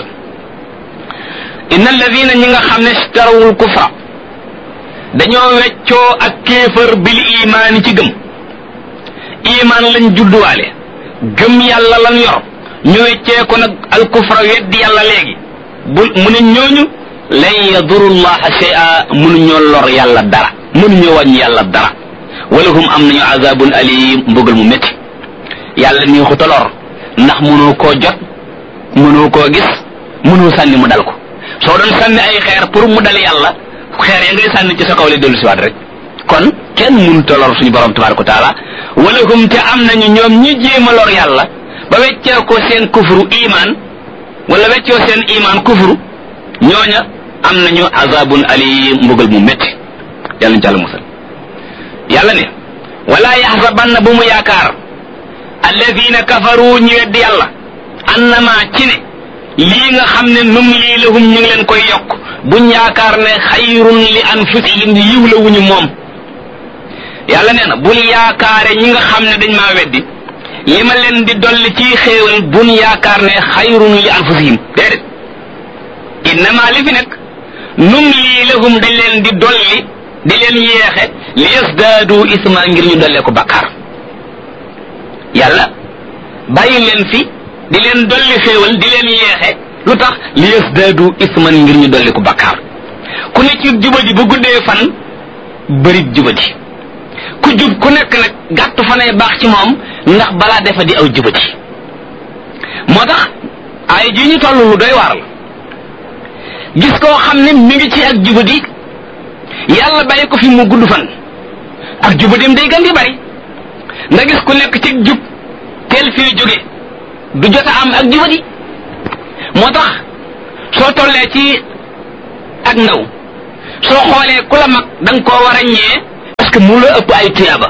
inna alladina ñi nga xam ne starawul kufra dañoo weccoo ak kéefër bil imaani ci gëm imaan lañ judduwaale gëm yàlla lan yor ñu weccee ko nag al kufra weddi yàlla léegi bu mu ne ñooñu lan yadurullaha shay'a mënuñoo lor yàlla dara mënuñoo wàññi yàlla dara walahum am nañu azabun alim mbugal mu métti yàlla nii xuta lor ndax mënoo koo jot mënoo koo gis mënoo sànni mu dal ko soo doon sànni ay xeer pour mu dal yàlla xeer ya ngay sànni ci sa kaw lay dellu siwaat rek kon kenn mënut a lor suñu borom tabaraka wa taala walahum te am nañu ñoom ñi jéem a lor yàlla ba weccee ko seen kufru iman wala weccoo seen iman kufru ñooña am nañu azabun alim mbugal mu métti yàlla ñu ci àlla musal yàlla ne wala yaxsabanna bu mu yaakaar alladina kafaru ñu weddi yàlla annama ci ne lii nga xam ne num lii lahum ñu ngi leen koy yokk buñ yaakaar ne xayrun li anfusihim yiw la wuñu moom yàlla nee na bul yaakaare ñi nga xam ne dañ maa weddi li ma leen di dolli ci xéewal buñ yaakaar ne xayrun li anfusihim déedéet innama li fi nekk num lii lahum dañ leen di dolli di leen yeexe li yasdaadu isma ngir ñu dollee ko bakkaar yàlla bàyyi leen fi di leen dolli xéewal di leen yeexe lu tax li yasdaadu isman ngir ñu dolli ko bakkaar ku ne ci jubadi bu guddee fan bërit jubadi ku jub ku nekk nag gàtt fanay baax ci moom ndax balaa defa di aw jubadi moo tax ay ji ñu toll lu doy waar la gis koo xam ne mi ngi ci ak jubadi yàlla bàyyi ko fi mu gudd fan ak jubadim day gën di bari nga gis ku nekk ci jub teel fii jóge du jot a am ak jubadi moo tax soo tollee ci ak ndaw soo xoolee ku la mag da nga koo war a ñee parce que mu la ëpp ay tuyaaba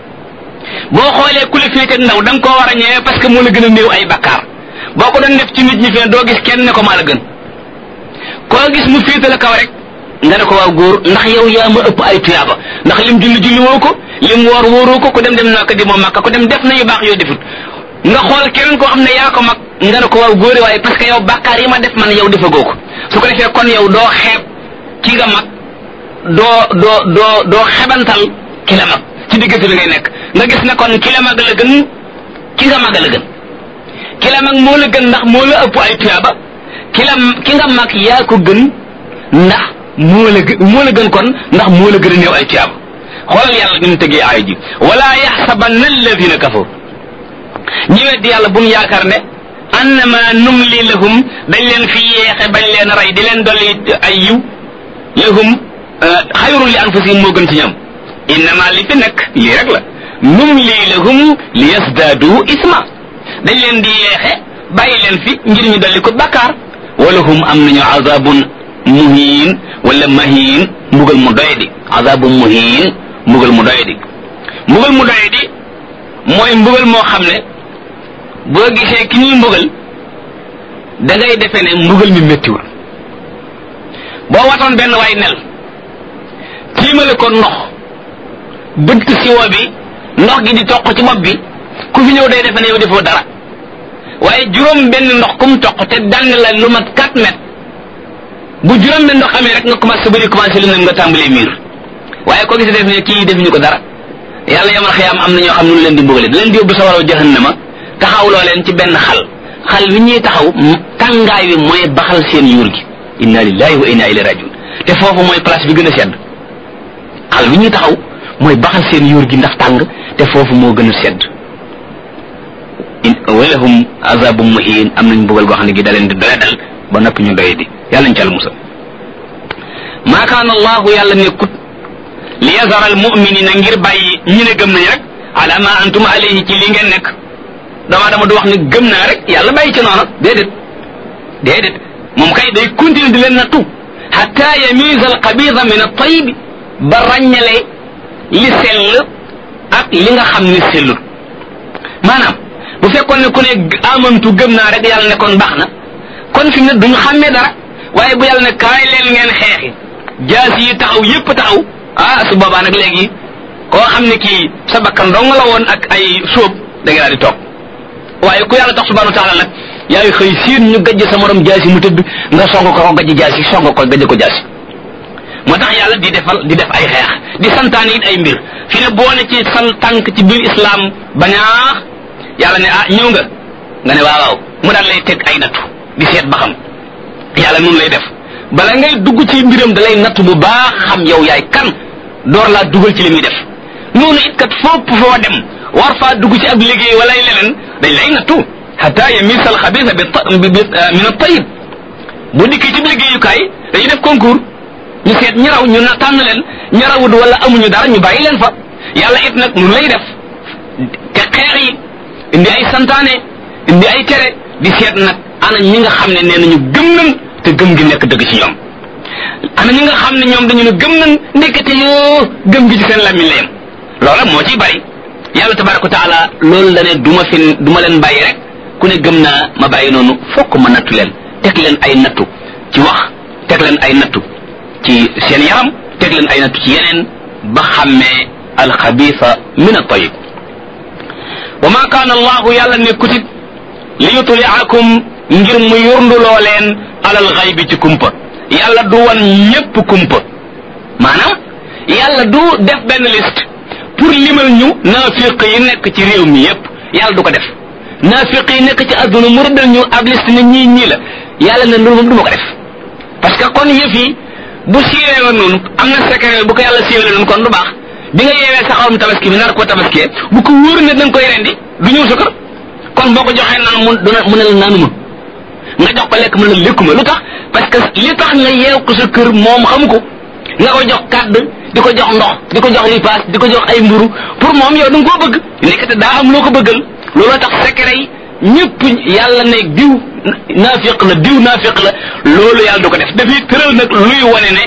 boo xoolee ku la féete ndaw da nga koo war a ñee parce que mu la gën a néew ay bakkaar boo ko doon def ci nit ñi fee doo gis kenn ne ko maa la gën koo gis mu féete la kaw rek nga ne ko waaw góor ndax yow yaa ma ëpp ay tuyaaba ndax lim julli julli woo ko lim woor wóoroo ko ku dem dem naa ko di moom makka ku dem def na yu baax yoo defut nga xool keneen koo xam ne yaa ko mag nga ne ko waaw góore waaye parce que yow bakkaar yi ma def man yow defagoo ko su ko defee kon yow doo xeeb ki nga mag doo doo doo doo xebantal ki la mag ci diggante bi ngay nekk nga gis ne kon ki la mag la gën ki nga mag la gën ki la mag moo la gën ndax moo la ëpp ay tuyaaba ki la ki nga mag yaa ko gën ndax moo la gën moo la gën kon ndax moo la gën a néew ay tuyaaba xoolal yàlla ni mu tëggee aay ji wala yaxsabanna alladina kafaru ñi weddi yàlla bu mu yaakaar ne annama numli lahum dañ leen fi yeexe bañ leen rey di leen dolli ay yiw lahum xayrun li anfusihim moo gën ci ñoom innama li fi nekk lii rek la numli lahum li yasdaadu isma dañ leen di yeexe bàyyi leen fi ngir ñu dolli ko bakkaar walahum am nañu azabun muhin wala mahin mbugal mu doyadi azabun muhin mbugal mu doyadi mbugal mu doyadi mooy mbugal moo xam ne boo gisee ki ñuy mbugal da ngay defee ne mbugal mi méttiwul boo watoon benn waay nel tiimale ko ndox bëtt siwo bi ndox gi di toq ci bopp bi ku fi ñëw day defe ne yow defoo dara waaye juróom benn ndox kum toq te dànn la lu mat quatre mètres bu juróom benn ndox amee rek nga commencé sa bëri commencé lu ne nga tàmbalee miir waaye koo gis def ne kii defuñu ko dara yàlla yamal xiyaam am na ñoo xam ne lu leen di mbugale da leen di yóbbu sawaraw jahannama taxawloo leen ci benn xal xal wi ñuy taxaw tàngaay wi mooy baxal seen yuur gi inna lillahi wa inna ilayhi rajiun te foofu mooy place bi gën a sedd xal wi ñuy taxaw mooy baxal seen yuur gi ndax tàng te foofu moo gën a sedd walahum azabum muhin am nañ mbugal goo xam ne gi da leen di doya dal ba noppi ñu doye di yàlla ñu ci al musal maa kaana allahu yàlla nekkut li yazara al muminina ngir bàyyi ñu ne gëm nañ rek ala ma antum alayhi ci li ngeen nekk dama dama du wax ne gëm naa rek yàlla bàyyi ci noonu déedéet déedéet moom kay day continuer di leen nattu hatta yamiza al xabida min at tayyib ba ràññale li sell ak li nga xam ne sellul maanaam bu fekkoon ne ku ne amantu gëm naa rek yàlla ne kon baax na kon fi mu ne duñu xàmmee dara waaye bu yàlla ne kaay leen ngeen xeexi jaas yi taxaw yépp taxaw ah su boobaa nag léegi koo xam ne kii sa bakkan dong la woon ak ay sóob da nga daal di toog waaye ku yàlla tax subhanahu wa taala nag yaay xëy siin ñu gajj sa morom jaasi mu tëdd nga song ko ko gajj jaasi song ko gajj ko jaasi moo tax yàlla di defal di def ay xeex di santaane it ay mbir fi ne boo ne ci san tànk ci biir islam bañaax yàlla ne ah ñëw nga nga ne waaw waaw mu daal lay teg ay nattu di seet ba xam yàlla noonu lay def bala ngay dugg ci mbiram da lay nattu bu baax xam yow yaay kan door laa dugal ci li muy def noonu it kat fopp foo dem war faa dugg ci ab liggéey wala ay leneen dañ lay nattu hatta yamisa al xabisa bi min at tayyib bu dikkee ci liggéeyukaay dañuy def concours ñu seet ñi raw ñu na tànn leen ñi rawut wala amuñu dara ñu bàyyi leen fa yàlla it nag nu lay def te xeex yi indi ay santaane indi ay tere di seet nag ana ñi nga xam ne nee nañu gëm nañ te gëm gi nekk dëgg ci ñoom ana ñi nga xam ne ñoom dañu ne gëm nañ ndekete yoo gëm gi ci seen làmmiñ la yem loola moo ciy bari yàlla tabaraka wa taala loolu la ne du ma fi du ma leen bàyyi rek ku ne gëm naa ma bàyyi noonu fokk ma nattu leen teg leen ay nattu ci wax teg leen ay nattu ci seen yaram teg leen ay nattu ci yeneen ba xàmmee alxabisa min at-tayyib wa ma kaana allahu yàlla nekkutit li yutliakum ngir mu yurnduloo leen alal xaybi ci kumpa yàlla du wan ñépp kumpa maanaam yàlla du def benn liste pour limal ñu naafiq yi nekk ci réew mi yépp yàlla du ko def naafiq yi nekk ci adduna mu rëddal ñu ab liste ne ñii ñii la yàlla ne loolu moom du ma ko def parce que kon yëf yi bu siiwee woon noonu am na secret bu ko yàlla siiwee noonu kon du baax bi nga yeewee sa xarum tabaski bi nar ko tabaskee bu ko wóor ne da nga koy rendi du ñëw sa kër kon boo ko joxee naan mu duna mu ne la naanuma nga jox ko lekk mu ne la lekkuma lu tax parce que li tax nga yeew ko sa kër moom xamu ko nga ko jox kàdd di ko jox ndox di ko jox ripaas di ko jox ay mburu pour moom yow da nga koo bëgg nekkate daa am loo ko bëggal looloo tax secret yi ñëpp yàlla ne diw naafiq la diw naafiq la loolu yàlla du ko def dafay tëral nag luy wane ne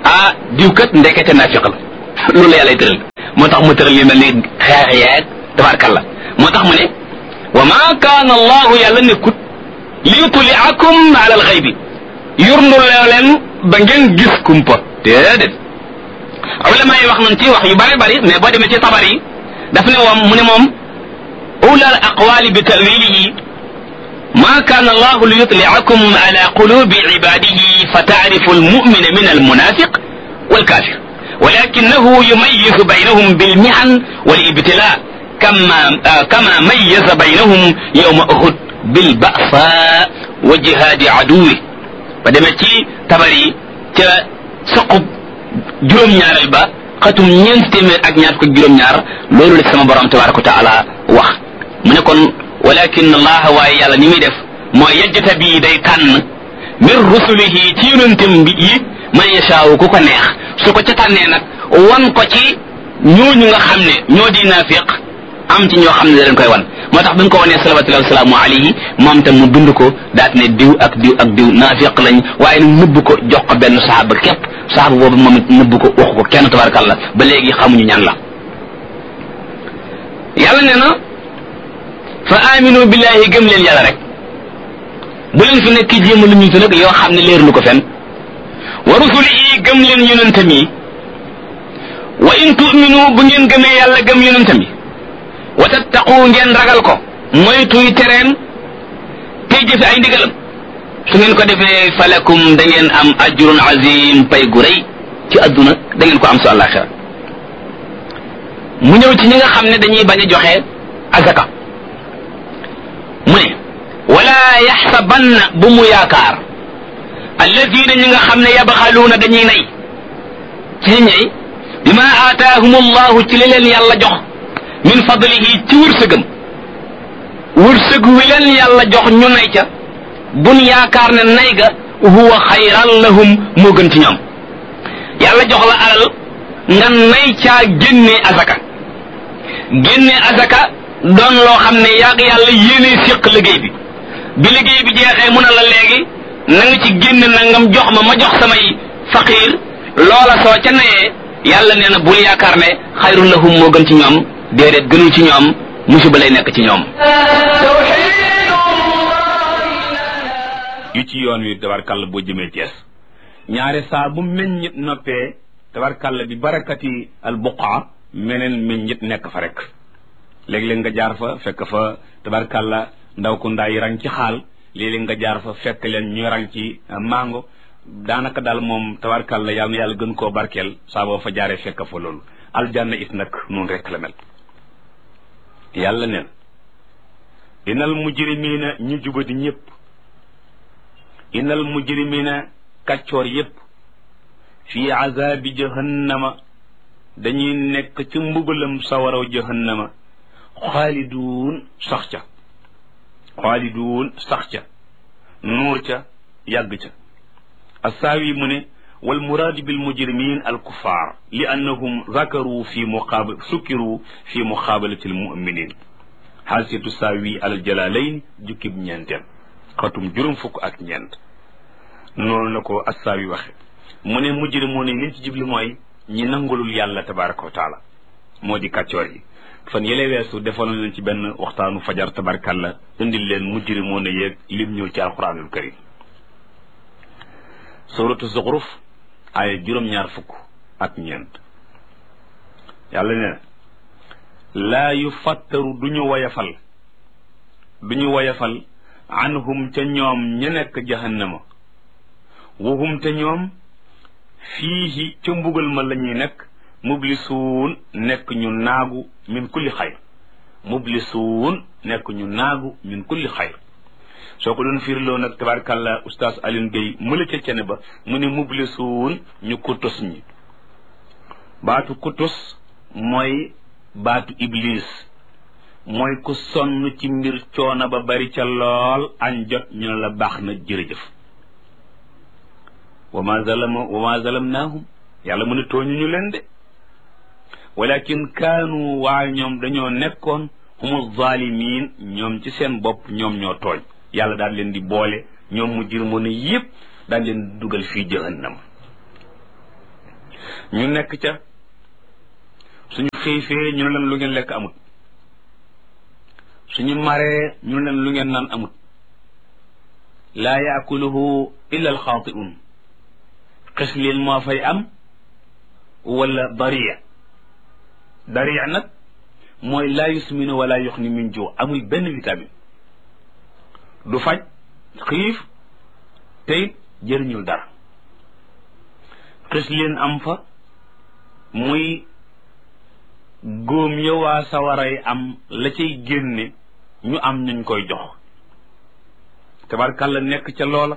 ah diw kat ndekete naafiq la loolu la yàlla tëral moo tax mu tëral yu mel ni xeex yeeg tabarkalla moo tax mu ne wa ma kaana allahu yàlla nekkut li yutliakum ala alxaybi yurndu leen ba ngeen gis kumpa déedéet ulama yi wax nañ ci wax yu bari bari mais boo demee ci tabar yi daf ne moom mu ne moom ula al aqwali bi tawilihi ma kaana allahu li yutliakum ala qulubi ibadihi fa taarifu almumina min almunafiq walkafir walakinahu yumayizu baynahum bilmihan walibtila kama kama mayaza baynahum yawma uhud bilbasa wa jihaadi aduwi ba demee ci tabar yi ca saqub juróom-ñaareel ba xatum ñeent téeméer ak ñaar ko juróom-ñaar loolu la sama borom tabaraka wa taala wax mu ne kon walakin allah waaye yàlla ni muy def mooy yajjata bii day tànn min rusulihi ci yonentam bi yi man yashaawu ku ko neex su ko ca tànnee nag wan ko ci ñooñu nga xam ne ñoo di naafiq am ci ñoo xam ne da leen koy wan moo tax bi ñu ko wanee salawatullahi wasalaamu alayhi moom tam mu bind ko daat ne diw ak diw ak diw naafiq lañ waaye nag nëbb ko jox ko benn saxaaba képp saxaaba boobu moom it nëbb ko waxu ko kenn tabarakallah ba léegi xamuñu ñan la yàlla nee na fa aminu billahi gëm leen yàlla rek bu leen fi nekk jéem lu ñu fi nag yoo xam ne leer lu ko fen wa rusulihi gëm leen yonentam yi wa in tu'minu bu ngeen gëmee yàlla gëm yonentam yi wa tattaqu ngeen ragal ko moytuy tereem tey jëfe ay ndigalam su ngeen ko defee falakum da ngeen am ajrun azim pay gu rëy ci adduna da ngeen ko am su àllaxira mu ñëw ci ñi nga xam ne dañuy bañ a joxe azaka mu ne wala yaxsabanna bu mu yaakaar alladina ñi nga xam ne yabxaluuna dañuy nay ci ñey bima aataahum allahu ci li leen yàlla jox min fadlihi ci wërsëgam wërsëg wi leen yàlla jox ñu nay ca bun yaakaar ne nay ga huwa xayran lahum moo gën ci ñoom yàlla jox la alal nga nay caa génnee azaka génnee azaka doon loo xam ne yàgg yàlla yéenee séq liggéey bi bi liggéey bi jeexee mu ne la léegi na nga ci génne nangam jox ma ma jox samay faqiir loola soo ca nayee yàlla nee na bul yaakaar ne xayrun lahum moo gën ci ñoom déedéet gënul ci ñoom musiba lay nekk ci ñoom yu ci yoon wi tabarkàlla boo jëmee Cees ñaare saa bu meññit noppee tabarkàlla bi barakati al buqa meneen meññit nekk fa rek léeg-léeg nga jaar fa fekk fa tabarkàlla ndaw ku ndaa yi rang ci xaal léeg-léeg nga jaar fa fekk leen ñu rang ci mango daanaka daal moom tabarkàlla yàlla na yàlla gën koo barkeel saa boo fa jaaree fekk fa loolu aljanna it nag noonu rek la mel yàlla neen inal mujrimina ñu jubadi ñëpp inal mujrimina kàccoor yépp fii azabi jahannama dañuy nekk ci mbugalam sawaraw jahannama xaaliduun sax ca xaaliduun sax ca nuur ca yàgg ca assaawi mu ne wal muraadu bil mujrimin al kuffar li annahum zakaru fi muqaabal sukkiru fi muqaabalati al muminin xaasiyatu saawi al jalalayn jukkib ñeenteel xatum juróom fukk ak ñeent noonu la ko assaawi waxe mu ne mujrimoon yi liñ ci jubli mooy ñi nangulul yàlla tabaraka wa taala moo di kàccoor yi fan yële weesu defoon leen ci benn waxtaanu fajar tabarkalla indil leen mujrimoon yeeg lim ñëw ci alquranul karim suratu zuxruf ay juróom-ñaar fukk ak ñeent yàlla ne laa yu fattaru du ñu woyafal du ñu woyafal anhum ca ñoom ña nekk jahannama wahum te ñoom fiihi ca mbugal ma la ñuy nekk mublisuun nekk ñu naagu min kulli xayr mublisuun nekk ñu naagu min kulli xayr soo ko doon fiirloo nag tabaarkàlla oustaz Alioune Gueye mëla ca cene ba mu ne mublisuun ñu kutus ñi baatu kutus mooy baatu iblis mooy ku sonn ci mbir coono ba bari ca lool añ jot ñu ne la baax na jërëjëf wa ma zalama wa ma zalamnaahum yàlla mu ne tooñu ñu leen de walakin kaanu waaye ñoom dañoo nekkoon humu zalimin ñoom ci seen bopp ñoom ñoo tooñ yàlla daal leen di boole ñoom mu jir mën a yëpp daal leen dugal fii jahannam ñu nekk ca suñu xiifee ñu ne leen lu ngeen lekk amut suñu maree ñu ne leen lu ngeen naan amut laa yaakuluhu illa alxaatiun xis leen moo fay am wala dariya dariya nag mooy laa yusminu wala yuxni min juu amul benn vitamine du faj xiif tey jëriñul dara xis leen am fa muy góom ya waa sawaray am la cay génne ñu am ñuñ koy jox tabarkàlla nekk ca loola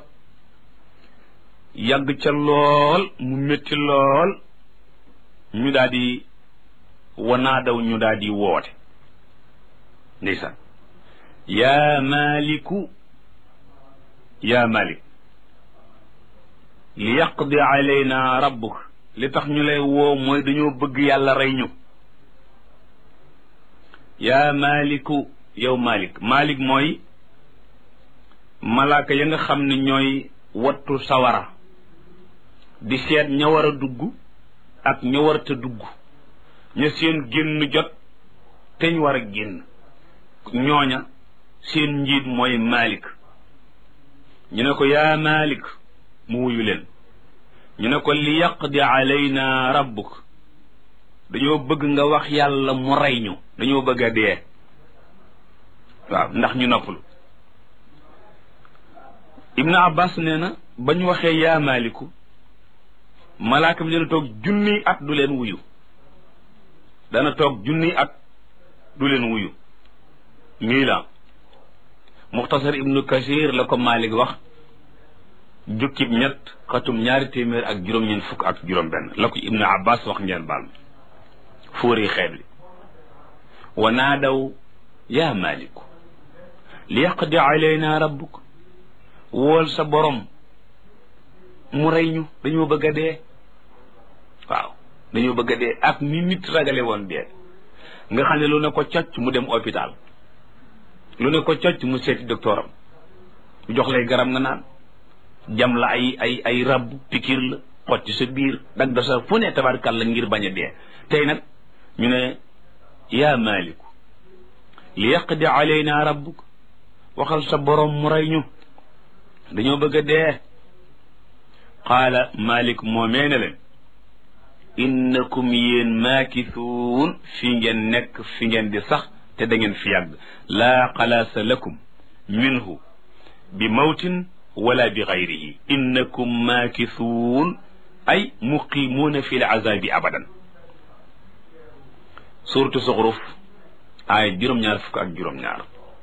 yàgg ca lool mu métti lool ñu daal di wanaadaw ñu daal di woote ndeysaan yaa maliku yaa malik li yaqdi alayna rabbuk li tax ñu lay woo mooy dañoo bëgg yàlla rey ñu yaa maliku yow malik malik mooy malaaka ya nga xam ne ñooy wattu sawara di seet ña war a dugg ak ña warta dugg ña seen génn jot teñ war a génn ñooña seen njiit mooy malik ñu ne ko yaa malik mu wuyu leen ñu ne ko li yaqdi alayna rabbuk dañoo bëgg nga wax yàlla mu rey ñu dañoo bëgg a dee waaw ndax ñu noppalu ibnu abbas nee na ba ñu waxee yaa maliku malaaka bi dana toog junniy at du leen wuyu dana toog junniy at du leen wuyu nii la muxtasar ibnu kasir la ko malik wax jukkib ñett xatum ñaari téeméer ak juróom-ñeent fukk ak juróom benn la ko ibnu abbas wax ngeen baal fóori xeet li wa naadaw yaa maliku li yaqdi alayna rabbuk wool sa borom mu rey ñu dañoo bëgg a dee waaw dañoo bëgg a dee ak ni nit ragale woon dee nga xam ne lu ne ko cocc mu dem hôpital lu ne ko cocc mu seeti docteur am mu jox lay garab nga naan jam la ay ay ay rab pikir la xotti sa biir dag da sa fu ne tabarkal la ngir bañ a dee tey nag ñu ne yaa maliku li yaqdi alayna rabbuk waxal sa borom mu rey ñu dañoo bëgg a dee qaala malik moomee ne leen innakum yéen maakisuun fi ngeen nekk fi ngeen di sax te da ngeen fi yàgg laa xalaasa lakum minhu bi mawtin wala bi gayrihi innakum maakisuun ay muqimuuna fi l azabi abadan suratu Zuxruf ay juróom-ñaar fukk ak juróom-ñaar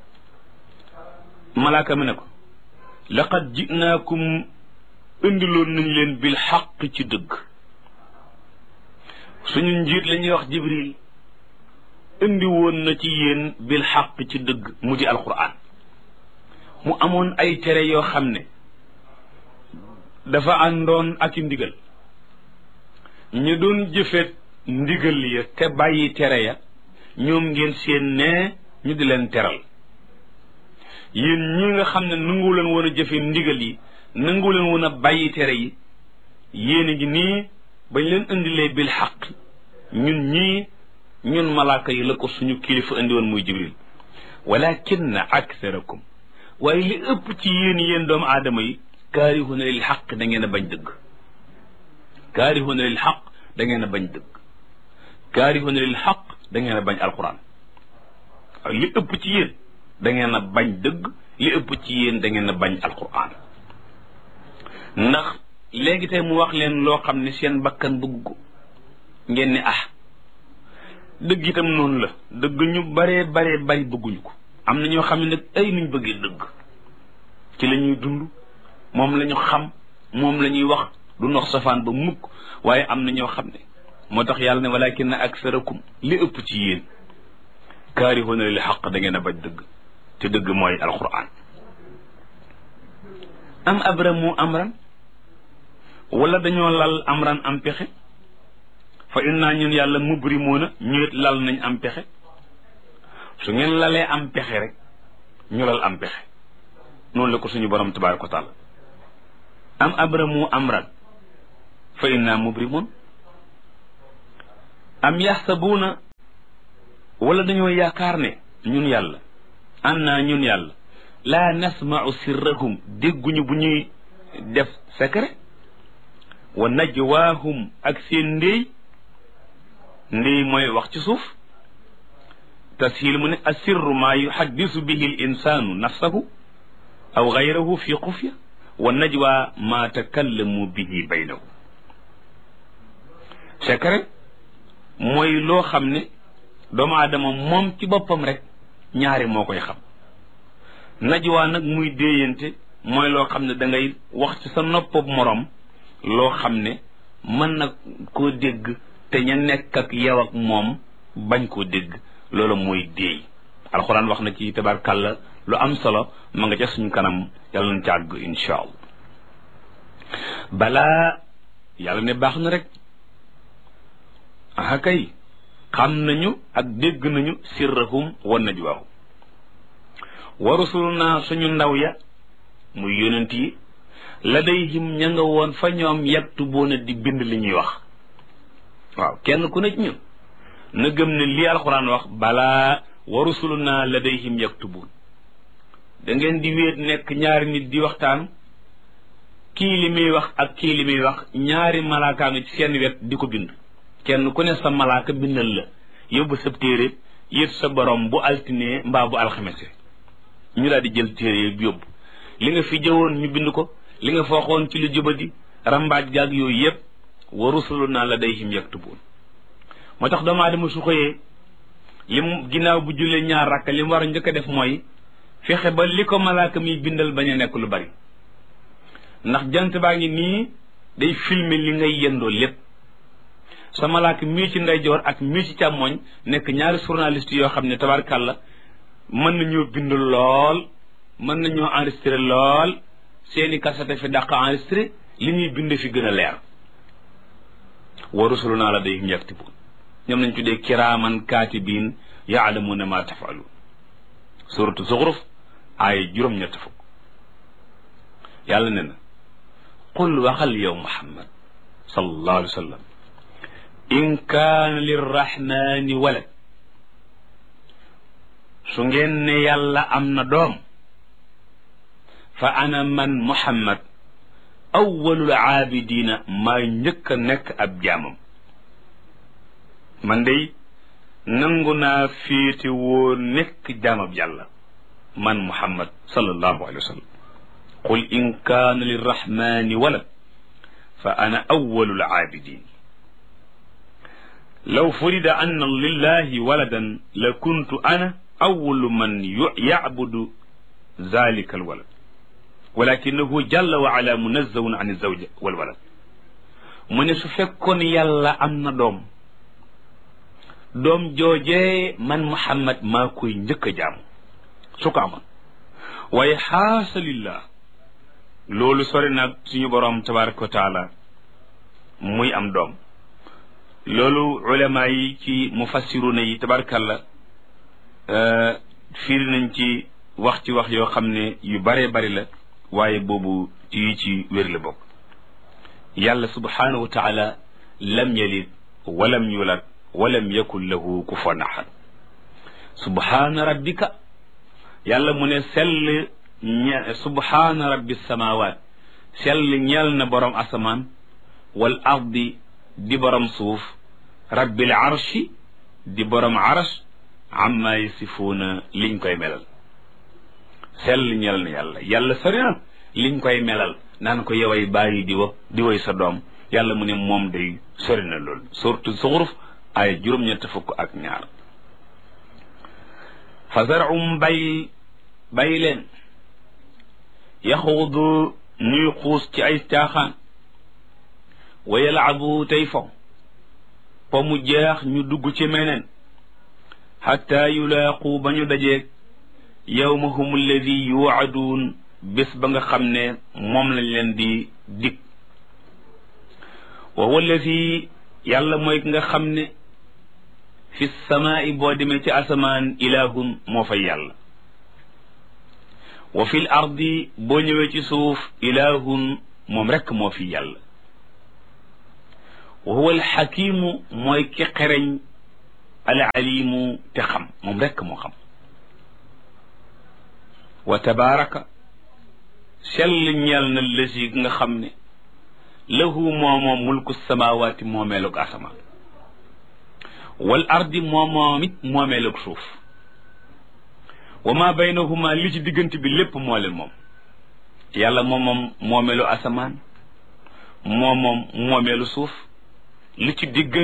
malaaka mi ne ko laqad jinaakum indiloon nañ leen bil xaq ci dëgg suñu njiit la ñuy wax jibril indi woon na ci yéen bil xaq ci dëgg mu di alquran mu amoon ay tere yoo xam ne dafa àndoon ak i ndigal ñu doon jëfeet ndigal ya te bàyyi tere ya ñoom ngeen seen ne ñu di leen teral yéen ñi nga xam ne nangu leen woon a jëfe ndigal yi nangu leen woon a bàyyi tere yi yéen a ngi nii bañ leen indilee bil xaq ñun ñii ñun malaaka yi la ko suñu kilifa indi woon muy jibril walakinna aktharakum waaye li ëpp ci yéen yéen doomu aadama yi kaarihuna lil xaq da ngeen a bañ dëgg kaarihuna lil xaq da ngeen a bañ dëgg kaarihuna lil xaq da ngeen a bañ alquran li ëpp ci yéen da ngeen a bañ dëgg li ëpp ci yéen da ngeen a bañ alquran ndax léegi tey mu wax leen loo xam ne seen bakkan bëgg ko ngeen ne ah dëgg itam noonu la dëgg ñu baree baree bari bëgguñu ko am na ñoo xam ne nag ay nuñ bëggee dëgg ci la ñuy dund moom la ñu xam moom la ñuy wax du nox safaan ba mukk waaye am na ñoo xam ne moo tax yàlla ne walakin aksarakum li ëpp ci yéen kaarihuna lil xaq da ngeen a bañ dëgg te dëgg mooy alquran am abramu amran wala dañoo lal amran am pexe fa inna ñun yàlla mubrimuuna ñuet lal nañ am pexe su ngeen lalee am pexe rek ñu lal am pexe noonu la ko suñu borom tabaraka wa taala am abramu amran fa inna mubrimun am yaxsabuuna wala dañoo yaakaar ne ñun yàlla an naa ñun yàlla laa nasma'u sirrahum dégguñu bu ñuy def secret wa najwaahum ak seen ndéy ndéy mooy wax ci suuf tashiil mu ne asirru maa yuhaddisu bihi l insaanu nafsahu aw gayrahu fi xufya wa najwa maa takallamu bihi baynahu secret mooy loo xam ne doomu aadama moom ci boppam rek ñaari moo koy xam najwa nag muy déeyante mooy loo xam ne da ngay wax ci sa noppab morom loo xam ne mën na koo dégg te ña nekk ak yow ak moom bañ koo dégg loolu mooy déey alxuraan wax na ci tabarkàlla lu am solo ma nga ca suñu kanam yàlla nañ ci àgg insha allah balaa yàlla ne baax na rek aha kay xam nañu ak dégg nañu sirrahum wa najwaahum wa rusuluna suñu ndaw ya muy yonent yi ladayhim ña nga woon fa ñoom yaktubuuna di bind li ñuy wax waaw kenn ku ne ci ñun na gëm ne lii alxuraan wax balaa wa rusuluna ladayhim yaktubuun da ngeen di wéet nekk ñaari nit di waxtaan kii li muy wax ak kii li muy wax ñaari malaaka nga ci seen wet di ko bind kenn ku ne sa malaaka bindal la yóbbu sa téere yët sa borom bu altine mbaa bu alxamese ñu daal di jël téere bi yóbbu li nga fi jëwoon ñu bind ko li nga fooxoon ci lu jubadi rambaaj gaag yooyu yëpp wa rusuluna ladayhim yaktubuun moo tax doomu aadama su xëyee li mu ginnaaw bu jullee ñaar rakk li mu war a njëkk a def mooy fexe ba li ko malaaka miy bindal bañ a nekk lu bari ndax jant baa ngi nii day filmer li ngay yendoo lépp sa malaaka mii ci ndeyjoor ak mii ci càmmoñ nekk ñaari journaliste yoo xam ne tabarkàlla mën nañoo bind lool mën nañoo enregistré lool seeni kasete fi dàq enregistré li ñuy bind fi gën a leer wa rusuluna ladayhim yaktubuun ñoom nañ tuddee kiraaman kaatibiin yaalamuuna ma tafaluun suratu zuxruf ay juróom-ñett fukk yàlla ne na qul waxal yow muhammad sallallahu alayhi wa sallam in kaana lirrahmani walad su ngeen ne yàlla am na doom fa ana man muhammad awwalul aabidina maa njëkk a nekk ab jaamam man day nangu naa féete woo nekk jaamab yàlla man muhammad sallallahu alayhi wa sallam qul in kaana lirrahmani walad fa ana awwalul aabidin law furida anna lillahi waladan la kuntu ana awwalu man yacbudu zalika alwalad walakinahu jalla wa ala munazzahun an alzawja walwalad mu ne su fekkoon yàlla am na doom doom joojee man muhammad maa koy njëkk a jaamu su ko amoon waaye xaasa lillah loolu sori nag suñu boroom tabaraka wa taala muy am doom loolu ulama yi ci mufassiruna yi tabarakalla fiiri nañ ci wax ci wax yoo xam ne yu bare bari la waaye boobu yi ci wér la bokk yàlla subhanahu wa taala lam yalid walam yulad walam yakun lahu kufuwan ahad subhana rabbika yàlla mu ne sell ñe subhana rabbi samawat sell ñeel na borom asamaan wal ardi di borom suuf rabbil arshi di borom arsh amma yasifuuna liñ koy melal sell ñeel na yàlla yàlla sori na liñ koy melal naan ko yoway bàyyi di wa di way sa doom yàlla mu ne moom day sori na loolu surtout zuxruf ay juróom-ñett fukk ak ñaar fa zarum bay bay leen yaxuudu ñuy xuus ci ay caaxaan wa yalaabu tey fo po mu jeex ñu dugg ci meneen xatta yulaaqu ba ñu dajeeg yawmahum alladi yuwaaduun bés ba nga xam ne moom lañ leen di dig wa huwa alladi yàlla mooy nga xam ne fi samaai boo demee ci asamaan ilahun moo fay yàlla wa fil ardi boo ñëwee ci suuf ilahun moom rekk moo fi yàlla wa huwa alxakimu mooy ki xereñ alalimu te xam moom rekk moo xam wa tabaraka sell ñeel na lësi nga xam ne lahu moomoom mulku samawaati moomeelug asamaan wal ardi moomoom it moomeelug suuf wa ma baynahuma li ci diggante bi lépp moo leen moom yàlla moom moom moomeelu asamaan moom moom moomeelu suuf li ci diggante